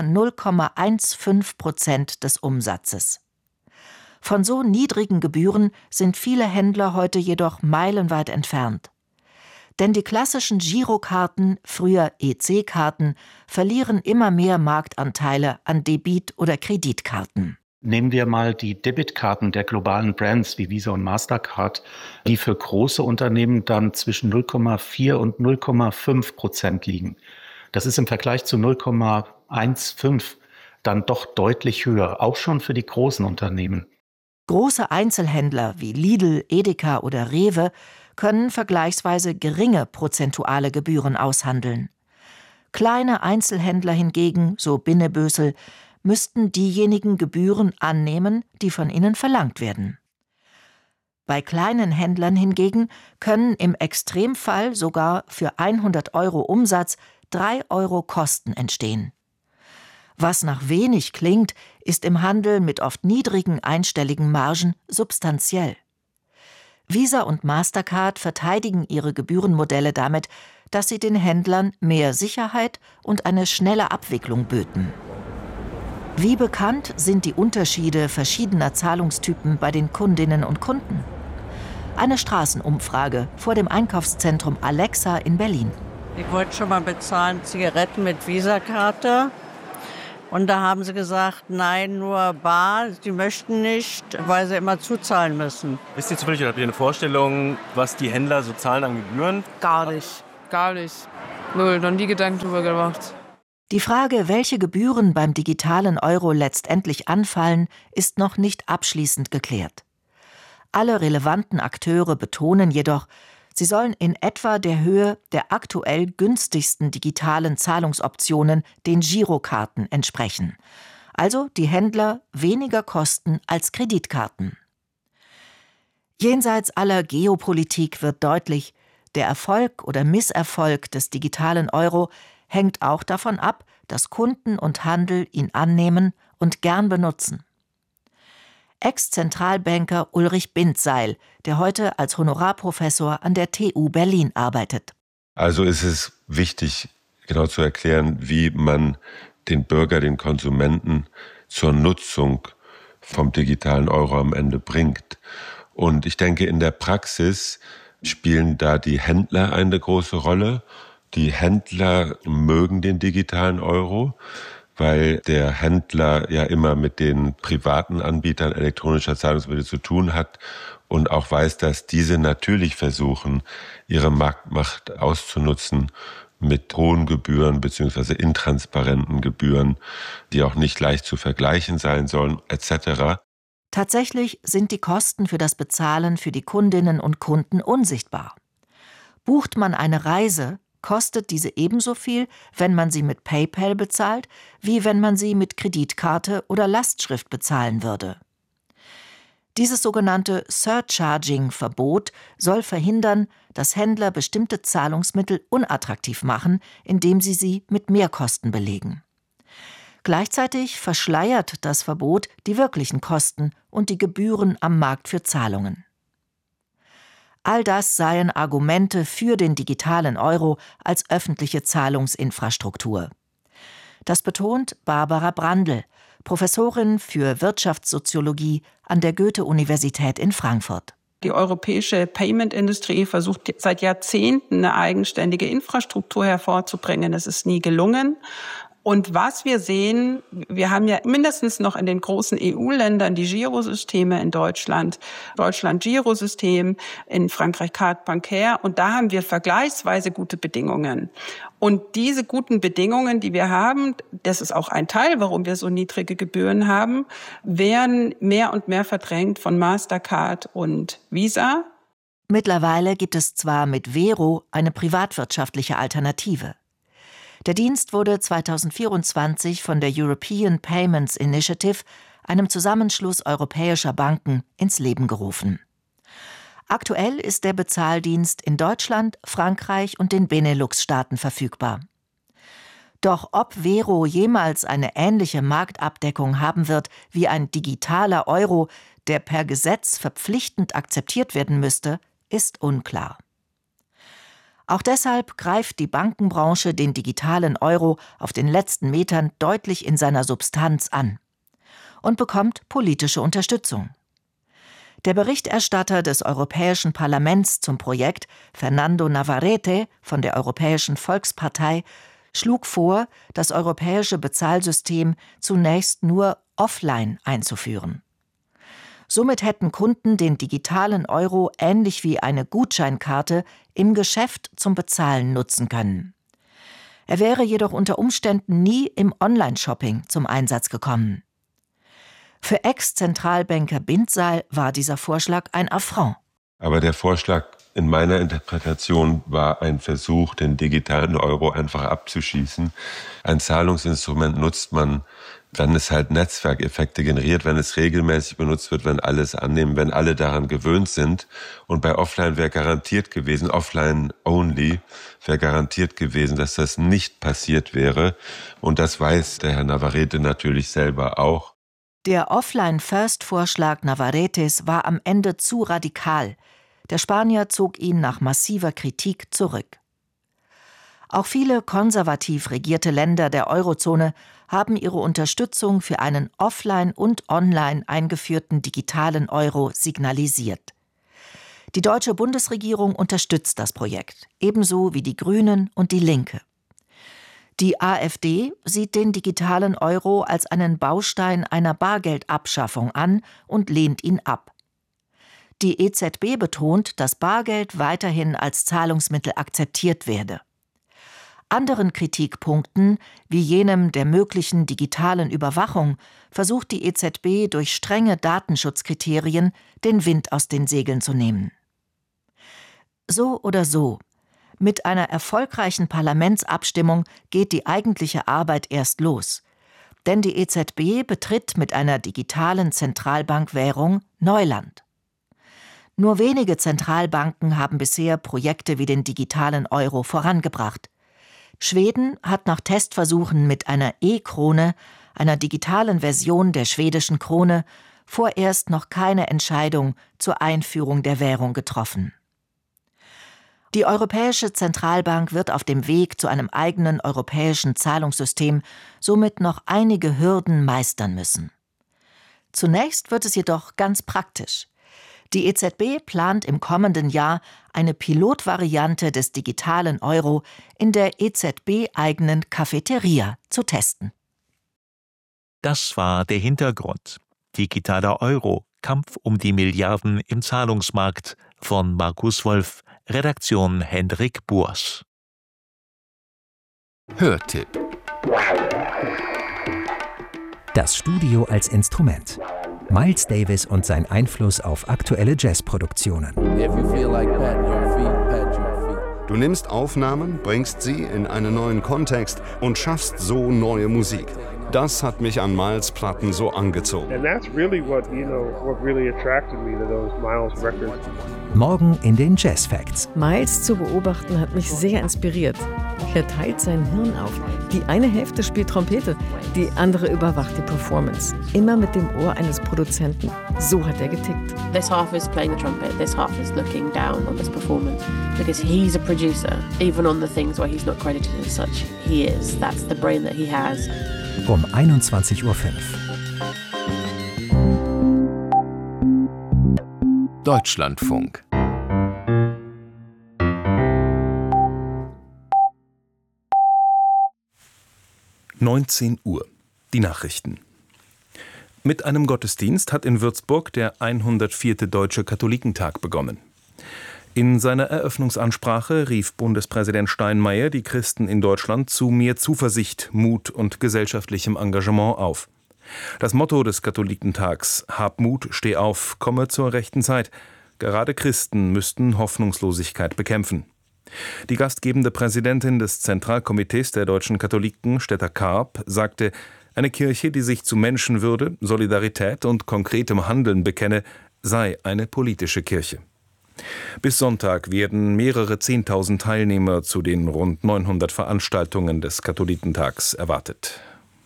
0,15% des Umsatzes. Von so niedrigen Gebühren sind viele Händler heute jedoch meilenweit entfernt. Denn die klassischen Girokarten, früher EC-Karten, verlieren immer mehr Marktanteile an Debit- oder Kreditkarten. Nehmen wir mal die Debitkarten der globalen Brands wie Visa und Mastercard, die für große Unternehmen dann zwischen 0,4 und 0,5% liegen. Das ist im Vergleich zu 0,15 dann doch deutlich höher, auch schon für die großen Unternehmen. Große Einzelhändler wie Lidl, Edeka oder Rewe können vergleichsweise geringe prozentuale Gebühren aushandeln. Kleine Einzelhändler hingegen, so Binnebösel, müssten diejenigen Gebühren annehmen, die von ihnen verlangt werden. Bei kleinen Händlern hingegen können im Extremfall sogar für 100 € Umsatz 3 € Kosten entstehen. Was nach wenig klingt, ist im Handel mit oft niedrigen einstelligen Margen substanziell. Visa und Mastercard verteidigen ihre Gebührenmodelle damit, dass sie den Händlern mehr Sicherheit und eine schnelle Abwicklung böten. Wie bekannt sind die Unterschiede verschiedener Zahlungstypen bei den Kundinnen und Kunden? Eine Straßenumfrage vor dem Einkaufszentrum Alexa in Berlin. Ich wollte schon mal bezahlen, Zigaretten mit Visa-Karte. Und da haben sie gesagt, nein, nur bar. Sie möchten nicht, weil sie immer zuzahlen müssen. Wisst ihr zufällig, oder habt ihr eine Vorstellung, was die Händler so zahlen an Gebühren? Gar nicht. Gar nicht. Null, noch nie Gedanken drüber gemacht. Die Frage, welche Gebühren beim digitalen Euro letztendlich anfallen, ist noch nicht abschließend geklärt. Alle relevanten Akteure betonen jedoch, sie sollen in etwa der Höhe der aktuell günstigsten digitalen Zahlungsoptionen, den Girokarten, entsprechen. Also die Händler weniger kosten als Kreditkarten. Jenseits aller Geopolitik wird deutlich, der Erfolg oder Misserfolg des digitalen Euro hängt auch davon ab, dass Kunden und Handel ihn annehmen und gern benutzen. Ex-Zentralbanker Ulrich Bindseil, der heute als Honorarprofessor an der TU Berlin arbeitet. Also ist es wichtig, genau zu erklären, wie man den Bürger, den Konsumenten zur Nutzung vom digitalen Euro am Ende bringt. Und ich denke, in der Praxis spielen da die Händler eine große Rolle. Die Händler mögen den digitalen Euro, weil der Händler ja immer mit den privaten Anbietern elektronischer Zahlungsmittel zu tun hat und auch weiß, dass diese natürlich versuchen, ihre Marktmacht auszunutzen mit hohen Gebühren bzw. intransparenten Gebühren, die auch nicht leicht zu vergleichen sein sollen, etc. Tatsächlich sind die Kosten für das Bezahlen für die Kundinnen und Kunden unsichtbar. Bucht man eine Reise, kostet diese ebenso viel, wenn man sie mit PayPal bezahlt, wie wenn man sie mit Kreditkarte oder Lastschrift bezahlen würde. Dieses sogenannte Surcharging-Verbot soll verhindern, dass Händler bestimmte Zahlungsmittel unattraktiv machen, indem sie sie mit Mehrkosten belegen. Gleichzeitig verschleiert das Verbot die wirklichen Kosten und die Gebühren am Markt für Zahlungen. All das seien Argumente für den digitalen Euro als öffentliche Zahlungsinfrastruktur. Das betont Barbara Brandl, Professorin für Wirtschaftssoziologie an der Goethe-Universität in Frankfurt. Die europäische Payment-Industrie versucht seit Jahrzehnten eine eigenständige Infrastruktur hervorzubringen. Es ist nie gelungen. Und was wir sehen, wir haben ja mindestens noch in den großen EU-Ländern die Girosysteme in Deutschland Girosystem, in Frankreich Carte Bancaire, und da haben wir vergleichsweise gute Bedingungen. Und diese guten Bedingungen, die wir haben, das ist auch ein Teil, warum wir so niedrige Gebühren haben, werden mehr und mehr verdrängt von Mastercard und Visa. Mittlerweile gibt es zwar mit Vero eine privatwirtschaftliche Alternative. Der Dienst wurde 2024 von der European Payments Initiative, einem Zusammenschluss europäischer Banken, ins Leben gerufen. Aktuell ist der Bezahldienst in Deutschland, Frankreich und den Benelux-Staaten verfügbar. Doch ob Vero jemals eine ähnliche Marktabdeckung haben wird wie ein digitaler Euro, der per Gesetz verpflichtend akzeptiert werden müsste, ist unklar. Auch deshalb greift die Bankenbranche den digitalen Euro auf den letzten Metern deutlich in seiner Substanz an und bekommt politische Unterstützung. Der Berichterstatter des Europäischen Parlaments zum Projekt, Fernando Navarrete von der Europäischen Volkspartei, schlug vor, das europäische Bezahlsystem zunächst nur offline einzuführen. Somit hätten Kunden den digitalen Euro ähnlich wie eine Gutscheinkarte im Geschäft zum Bezahlen nutzen können. Er wäre jedoch unter Umständen nie im Online-Shopping zum Einsatz gekommen. Für Ex-Zentralbanker Bindseil war dieser Vorschlag ein Affront. Aber der Vorschlag in meiner Interpretation war ein Versuch, den digitalen Euro einfach abzuschießen. Ein Zahlungsinstrument nutzt man, wenn es halt Netzwerkeffekte generiert, wenn es regelmäßig benutzt wird, wenn alle es annehmen, wenn alle daran gewöhnt sind. Und bei Offline wäre garantiert gewesen, Offline only, wäre garantiert gewesen, dass das nicht passiert wäre. Und das weiß der Herr Navarrete natürlich selber auch. Der Offline-First-Vorschlag Navarretes war am Ende zu radikal. Der Spanier zog ihn nach massiver Kritik zurück. Auch viele konservativ regierte Länder der Eurozone haben ihre Unterstützung für einen offline und online eingeführten digitalen Euro signalisiert. Die deutsche Bundesregierung unterstützt das Projekt, ebenso wie die Grünen und die Linke. Die AfD sieht den digitalen Euro als einen Baustein einer Bargeldabschaffung an und lehnt ihn ab. Die EZB betont, dass Bargeld weiterhin als Zahlungsmittel akzeptiert werde. Anderen Kritikpunkten, wie jenem der möglichen digitalen Überwachung, versucht die EZB durch strenge Datenschutzkriterien den Wind aus den Segeln zu nehmen. So oder so, mit einer erfolgreichen Parlamentsabstimmung geht die eigentliche Arbeit erst los. Denn die EZB betritt mit einer digitalen Zentralbankwährung Neuland. Nur wenige Zentralbanken haben bisher Projekte wie den digitalen Euro vorangebracht. Schweden hat nach Testversuchen mit einer E-Krone, einer digitalen Version der schwedischen Krone, vorerst noch keine Entscheidung zur Einführung der Währung getroffen. Die Europäische Zentralbank wird auf dem Weg zu einem eigenen europäischen Zahlungssystem somit noch einige Hürden meistern müssen. Zunächst wird es jedoch ganz praktisch. Die EZB plant im kommenden Jahr eine Pilotvariante des digitalen Euro in der EZB-eigenen Cafeteria zu testen. Das war der Hintergrund. Digitaler Euro, Kampf um die Milliarden im Zahlungsmarkt von Markus Wolf, Redaktion Hendrik Burs. Hörtipp. Das Studio als Instrument. Miles Davis und sein Einfluss auf aktuelle Jazzproduktionen. Du nimmst Aufnahmen, bringst sie in einen neuen Kontext und schaffst so neue Musik. Das hat mich an Miles' Platten so angezogen. Morgen in den Jazz Facts. Miles zu beobachten hat mich sehr inspiriert. Er teilt sein Hirn auf. Die eine Hälfte spielt Trompete, die andere überwacht die Performance. Immer mit dem Ohr eines Produzenten. So hat er getickt. This half is playing the trumpet, this half is looking down on this performance. Because he's a producer, even on the things where he's not credited as such. He is. That's the brain that he has. Um 21:05 Uhr. Deutschlandfunk. Uhr. Die Nachrichten. Mit einem Gottesdienst hat in Würzburg der 104. Deutsche Katholikentag begonnen. In seiner Eröffnungsansprache rief Bundespräsident Steinmeier die Christen in Deutschland zu mehr Zuversicht, Mut und gesellschaftlichem Engagement auf. Das Motto des Katholikentags »Hab Mut, steh auf, komme zur rechten Zeit«. Gerade Christen müssten Hoffnungslosigkeit bekämpfen. Die gastgebende Präsidentin des Zentralkomitees der deutschen Katholiken, Stetta Karp, sagte, eine Kirche, die sich zu Menschenwürde, Solidarität und konkretem Handeln bekenne, sei eine politische Kirche. Bis Sonntag werden mehrere 10.000 Teilnehmer zu den rund 900 Veranstaltungen des Katholikentags erwartet.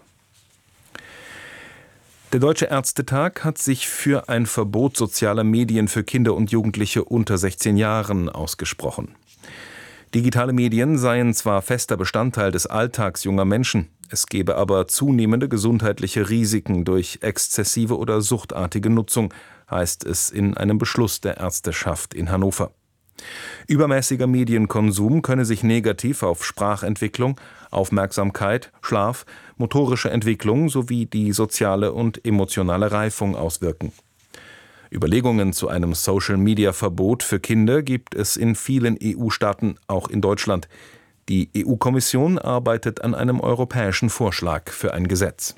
Der Deutsche Ärztetag hat sich für ein Verbot sozialer Medien für Kinder und Jugendliche unter 16 Jahren ausgesprochen. Digitale Medien seien zwar fester Bestandteil des Alltags junger Menschen, es gebe aber zunehmende gesundheitliche Risiken durch exzessive oder suchtartige Nutzung, heißt es in einem Beschluss der Ärzteschaft in Hannover. Übermäßiger Medienkonsum könne sich negativ auf Sprachentwicklung, Aufmerksamkeit, Schlaf, motorische Entwicklung sowie die soziale und emotionale Reifung auswirken. Überlegungen zu einem Social-Media-Verbot für Kinder gibt es in vielen EU-Staaten, auch in Deutschland. Die EU-Kommission arbeitet an einem europäischen Vorschlag für ein Gesetz.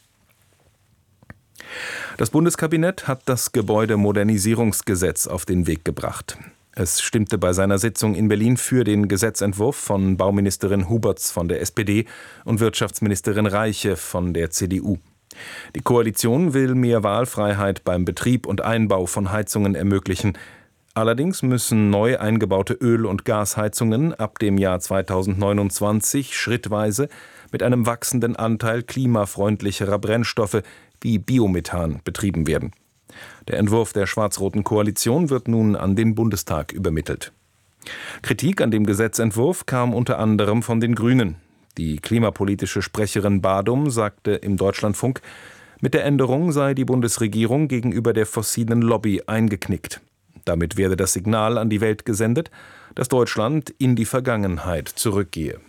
Das Bundeskabinett hat das Gebäudemodernisierungsgesetz auf den Weg gebracht. Es stimmte bei seiner Sitzung in Berlin für den Gesetzentwurf von Bauministerin Huberts von der SPD und Wirtschaftsministerin Reiche von der CDU. Die Koalition will mehr Wahlfreiheit beim Betrieb und Einbau von Heizungen ermöglichen. Allerdings müssen neu eingebaute Öl- und Gasheizungen ab dem Jahr 2029 schrittweise mit einem wachsenden Anteil klimafreundlicherer Brennstoffe wie Biomethan betrieben werden. Der Entwurf der schwarz-roten Koalition wird nun an den Bundestag übermittelt. Kritik an dem Gesetzentwurf kam unter anderem von den Grünen. Die klimapolitische Sprecherin Badum sagte im Deutschlandfunk, mit der Änderung sei die Bundesregierung gegenüber der fossilen Lobby eingeknickt. Damit werde das Signal an die Welt gesendet, dass Deutschland in die Vergangenheit zurückgehe.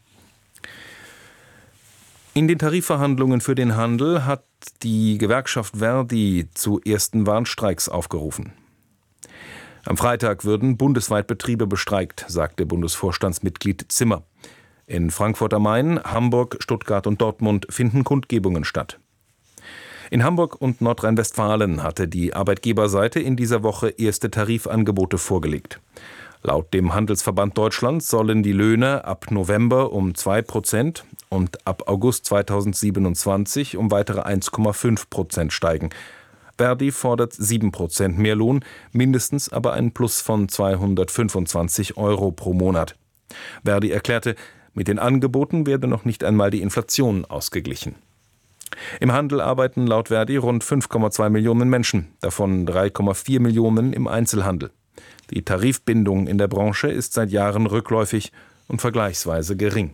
In den Tarifverhandlungen für den Handel hat die Gewerkschaft Verdi zu ersten Warnstreiks aufgerufen. Am Freitag würden bundesweit Betriebe bestreikt, sagte Bundesvorstandsmitglied Zimmer. In Frankfurt am Main, Hamburg, Stuttgart und Dortmund finden Kundgebungen statt. In Hamburg und Nordrhein-Westfalen hatte die Arbeitgeberseite in dieser Woche erste Tarifangebote vorgelegt. Laut dem Handelsverband Deutschland sollen die Löhne ab November um 2% und ab August 2027 um weitere 1,5% steigen. Verdi fordert 7% mehr Lohn, mindestens aber einen Plus von 225 € pro Monat. Verdi erklärte, mit den Angeboten werde noch nicht einmal die Inflation ausgeglichen. Im Handel arbeiten laut Verdi rund 5,2 Millionen Menschen, davon 3,4 Millionen im Einzelhandel. Die Tarifbindung in der Branche ist seit Jahren rückläufig und vergleichsweise gering.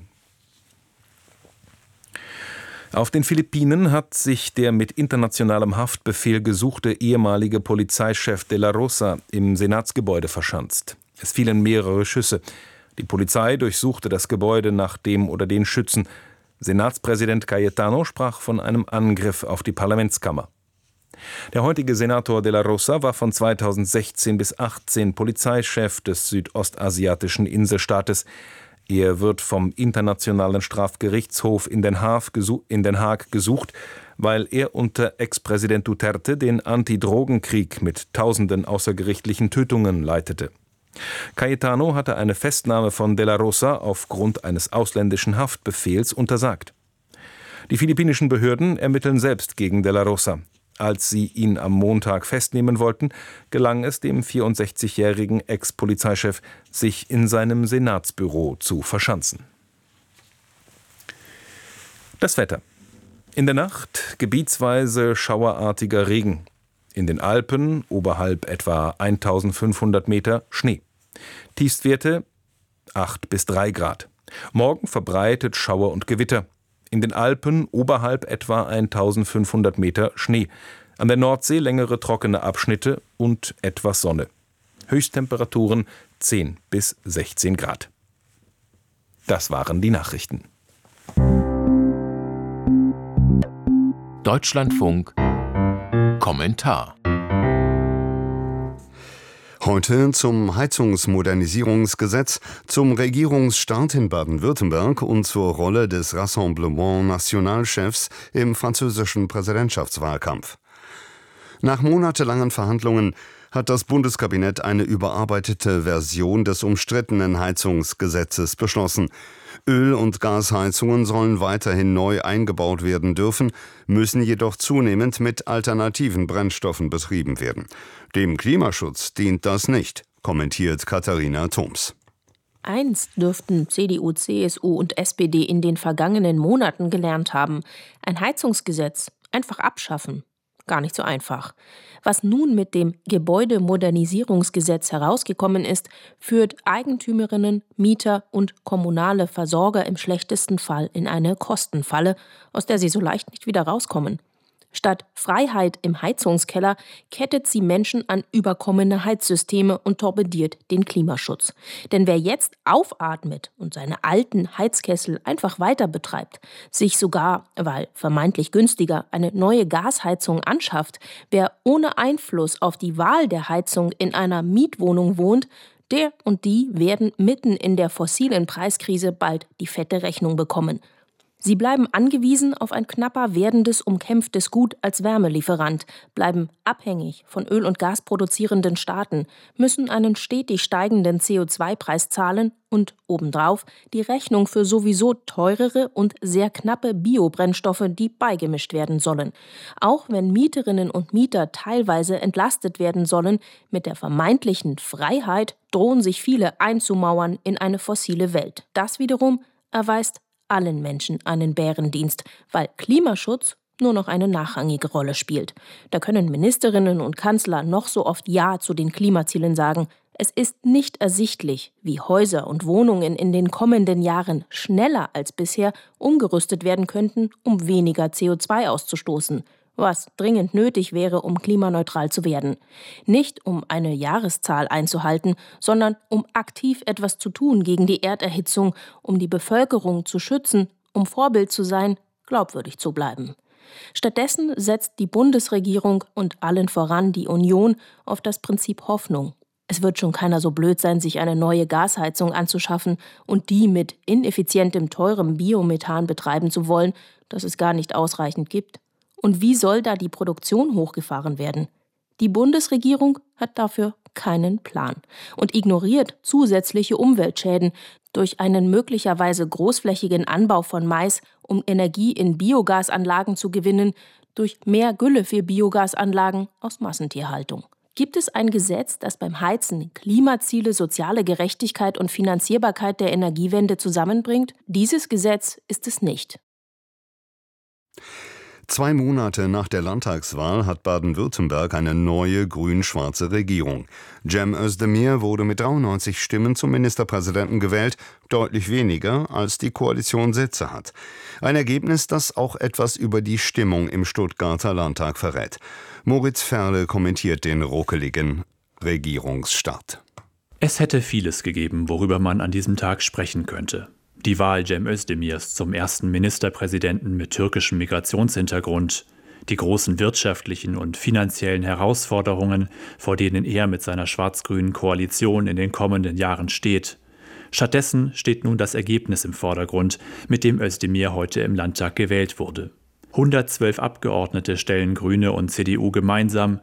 Auf den Philippinen hat sich der mit internationalem Haftbefehl gesuchte ehemalige Polizeichef de la Rosa im Senatsgebäude verschanzt. Es fielen mehrere Schüsse. Die Polizei durchsuchte das Gebäude nach dem oder den Schützen. Senatspräsident Cayetano sprach von einem Angriff auf die Parlamentskammer. Der heutige Senator de la Rosa war von 2016 bis 2018 Polizeichef des südostasiatischen Inselstaates. Er wird vom Internationalen Strafgerichtshof in Den Haag gesucht, weil er unter Ex-Präsident Duterte den Anti-Drogenkrieg mit tausenden außergerichtlichen Tötungen leitete. Cayetano hatte eine Festnahme von de la Rosa aufgrund eines ausländischen Haftbefehls untersagt. Die philippinischen Behörden ermitteln selbst gegen de la Rosa. Als sie ihn am Montag festnehmen wollten, gelang es dem 64-jährigen Ex-Polizeichef, sich in seinem Senatsbüro zu verschanzen. Das Wetter. In der Nacht gebietsweise schauerartiger Regen. In den Alpen, oberhalb etwa 1500 Meter, Schnee. Tiefstwerte 8 bis 3 Grad. Morgen verbreitet Schauer und Gewitter. In den Alpen oberhalb etwa 1500 Meter Schnee. An der Nordsee längere trockene Abschnitte und etwas Sonne. Höchsttemperaturen 10 bis 16 Grad. Das waren die Nachrichten. Deutschlandfunk Kommentar. Heute zum Heizungsmodernisierungsgesetz, zum Regierungsstart in Baden-Württemberg und zur Rolle des Rassemblement National-Chefs im französischen Präsidentschaftswahlkampf. Nach monatelangen Verhandlungen hat das Bundeskabinett eine überarbeitete Version des umstrittenen Heizungsgesetzes beschlossen. Öl- und Gasheizungen sollen weiterhin neu eingebaut werden dürfen, müssen jedoch zunehmend mit alternativen Brennstoffen betrieben werden. Dem Klimaschutz dient das nicht, kommentiert Katharina Thoms. Eins dürften CDU, CSU und SPD in den vergangenen Monaten gelernt haben: ein Heizungsgesetz einfach abschaffen. Gar nicht so einfach. Was nun mit dem Gebäudemodernisierungsgesetz herausgekommen ist, führt Eigentümerinnen, Mieter und kommunale Versorger im schlechtesten Fall in eine Kostenfalle, aus der sie so leicht nicht wieder rauskommen. Statt Freiheit im Heizungskeller kettet sie Menschen an überkommene Heizsysteme und torpediert den Klimaschutz. Denn wer jetzt aufatmet und seine alten Heizkessel einfach weiter betreibt, sich sogar, weil vermeintlich günstiger, eine neue Gasheizung anschafft, wer ohne Einfluss auf die Wahl der Heizung in einer Mietwohnung wohnt, der und die werden mitten in der fossilen Preiskrise bald die fette Rechnung bekommen. Sie bleiben angewiesen auf ein knapper werdendes, umkämpftes Gut als Wärmelieferant, bleiben abhängig von Öl- und Gas produzierenden Staaten, müssen einen stetig steigenden CO2-Preis zahlen und obendrauf die Rechnung für sowieso teurere und sehr knappe Biobrennstoffe, die beigemischt werden sollen. Auch wenn Mieterinnen und Mieter teilweise entlastet werden sollen, mit der vermeintlichen Freiheit drohen sich viele einzumauern in eine fossile Welt. Das wiederum erweist allen Menschen einen Bärendienst, weil Klimaschutz nur noch eine nachrangige Rolle spielt. Da können Ministerinnen und Kanzler noch so oft Ja zu den Klimazielen sagen, Es ist nicht ersichtlich, wie Häuser und Wohnungen in den kommenden Jahren schneller als bisher umgerüstet werden könnten, um weniger CO2 auszustoßen, was dringend nötig wäre, um klimaneutral zu werden. Nicht um eine Jahreszahl einzuhalten, sondern um aktiv etwas zu tun gegen die Erderhitzung, um die Bevölkerung zu schützen, um Vorbild zu sein, glaubwürdig zu bleiben. Stattdessen setzt die Bundesregierung und allen voran die Union auf das Prinzip Hoffnung. Es wird schon keiner so blöd sein, sich eine neue Gasheizung anzuschaffen und die mit ineffizientem, teurem Biomethan betreiben zu wollen, das es gar nicht ausreichend gibt. Und wie soll da die Produktion hochgefahren werden? Die Bundesregierung hat dafür keinen Plan und ignoriert zusätzliche Umweltschäden durch einen möglicherweise großflächigen Anbau von Mais, um Energie in Biogasanlagen zu gewinnen, durch mehr Gülle für Biogasanlagen aus Massentierhaltung. Gibt es ein Gesetz, das beim Heizen Klimaziele, soziale Gerechtigkeit und Finanzierbarkeit der Energiewende zusammenbringt? Dieses Gesetz ist es nicht. 2 Monate nach der Landtagswahl hat Baden-Württemberg eine neue grün-schwarze Regierung. Cem Özdemir wurde mit 93 Stimmen zum Ministerpräsidenten gewählt, deutlich weniger als die Koalition Sitze hat. Ein Ergebnis, das auch etwas über die Stimmung im Stuttgarter Landtag verrät. Moritz Ferle kommentiert den ruckeligen Regierungsstart. Es hätte vieles gegeben, worüber man an diesem Tag sprechen könnte. Die Wahl Cem Özdemirs zum ersten Ministerpräsidenten mit türkischem Migrationshintergrund, die großen wirtschaftlichen und finanziellen Herausforderungen, vor denen er mit seiner schwarz-grünen Koalition in den kommenden Jahren steht. Stattdessen steht nun das Ergebnis im Vordergrund, mit dem Özdemir heute im Landtag gewählt wurde. 112 Abgeordnete stellen Grüne und CDU gemeinsam,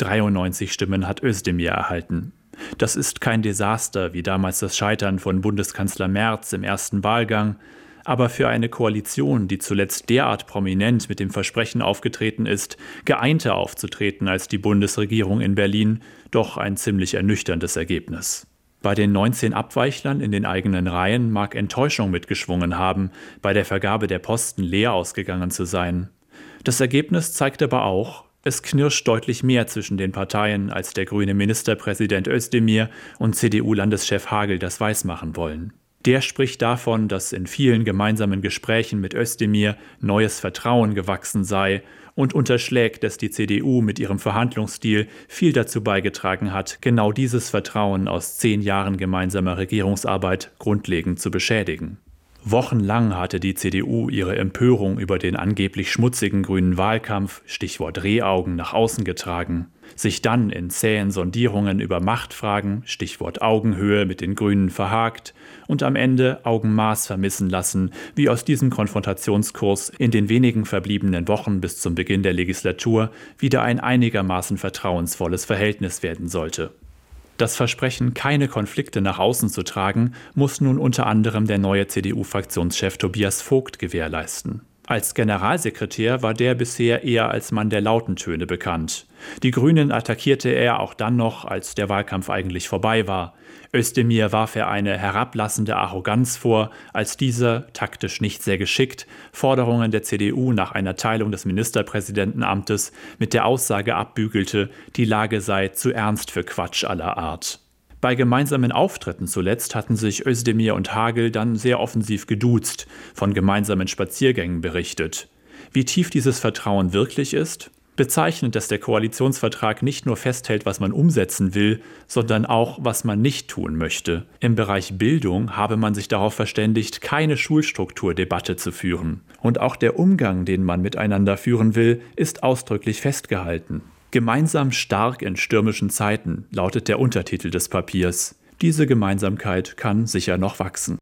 93 Stimmen hat Özdemir erhalten. Das ist kein Desaster wie damals das Scheitern von Bundeskanzler Merz im ersten Wahlgang, aber für eine Koalition, die zuletzt derart prominent mit dem Versprechen aufgetreten ist, geeinter aufzutreten als die Bundesregierung in Berlin, doch ein ziemlich ernüchterndes Ergebnis. Bei den 19 Abweichlern in den eigenen Reihen mag Enttäuschung mitgeschwungen haben, bei der Vergabe der Posten leer ausgegangen zu sein. Das Ergebnis zeigt aber auch, es knirscht deutlich mehr zwischen den Parteien, als der grüne Ministerpräsident Özdemir und CDU-Landeschef Hagel das weismachen wollen. Der spricht davon, dass in vielen gemeinsamen Gesprächen mit Özdemir neues Vertrauen gewachsen sei und unterschlägt, dass die CDU mit ihrem Verhandlungsstil viel dazu beigetragen hat, genau dieses Vertrauen aus 10 Jahren gemeinsamer Regierungsarbeit grundlegend zu beschädigen. Wochenlang hatte die CDU ihre Empörung über den angeblich schmutzigen grünen Wahlkampf, Stichwort Rehaugen, nach außen getragen, sich dann in zähen Sondierungen über Machtfragen, Stichwort Augenhöhe, mit den Grünen verhakt und am Ende Augenmaß vermissen lassen, wie aus diesem Konfrontationskurs in den wenigen verbliebenen Wochen bis zum Beginn der Legislatur wieder ein einigermaßen vertrauensvolles Verhältnis werden sollte. Das Versprechen, keine Konflikte nach außen zu tragen, muss nun unter anderem der neue CDU-Fraktionschef Tobias Vogt gewährleisten. Als Generalsekretär war der bisher eher als Mann der lauten Töne bekannt. Die Grünen attackierte er auch dann noch, als der Wahlkampf eigentlich vorbei war. Özdemir warf er eine herablassende Arroganz vor, als dieser, taktisch nicht sehr geschickt, Forderungen der CDU nach einer Teilung des Ministerpräsidentenamtes mit der Aussage abbügelte, die Lage sei zu ernst für Quatsch aller Art. Bei gemeinsamen Auftritten zuletzt hatten sich Özdemir und Hagel dann sehr offensiv geduzt, von gemeinsamen Spaziergängen berichtet. Wie tief dieses Vertrauen wirklich ist? Bezeichnend, dass der Koalitionsvertrag nicht nur festhält, was man umsetzen will, sondern auch, was man nicht tun möchte. Im Bereich Bildung habe man sich darauf verständigt, keine Schulstrukturdebatte zu führen. Und auch der Umgang, den man miteinander führen will, ist ausdrücklich festgehalten. Gemeinsam stark in stürmischen Zeiten lautet der Untertitel des Papiers. Diese Gemeinsamkeit kann sicher noch wachsen.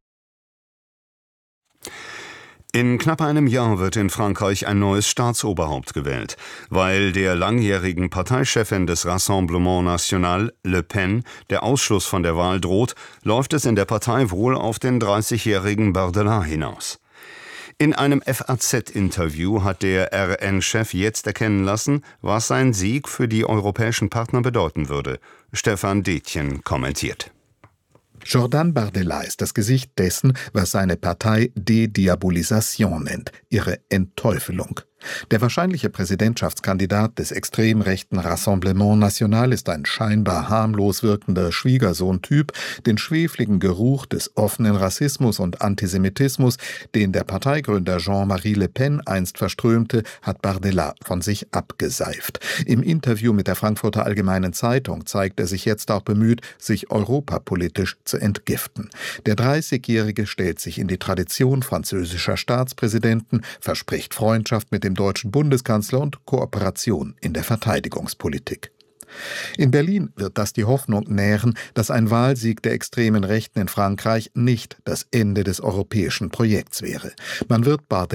In knapp einem Jahr wird in Frankreich ein neues Staatsoberhaupt gewählt. Weil der langjährigen Parteichefin des Rassemblement National, Le Pen, der Ausschluss von der Wahl droht, läuft es in der Partei wohl auf den 30-jährigen Bardella hinaus. In einem FAZ-Interview hat der RN-Chef jetzt erkennen lassen, was sein Sieg für die europäischen Partner bedeuten würde. Stefan Detjen kommentiert. Jordan Bardella ist das Gesicht dessen, was seine Partei Dediabolisation nennt, ihre Entteufelung. Der wahrscheinliche Präsidentschaftskandidat des extrem rechten Rassemblement National ist ein scheinbar harmlos wirkender Schwiegersohn-Typ. Den schwefligen Geruch des offenen Rassismus und Antisemitismus, den der Parteigründer Jean-Marie Le Pen einst verströmte, hat Bardella von sich abgeseift. Im Interview mit der Frankfurter Allgemeinen Zeitung zeigt er sich jetzt auch bemüht, sich europapolitisch zu entgiften. Der 30-Jährige stellt sich in die Tradition französischer Staatspräsidenten, verspricht Freundschaft mit dem deutschen Bundeskanzler und Kooperation in der Verteidigungspolitik. In Berlin wird das die Hoffnung nähren, dass ein Wahlsieg der extremen Rechten in Frankreich nicht das Ende des europäischen Projekts wäre. Man wird Bardella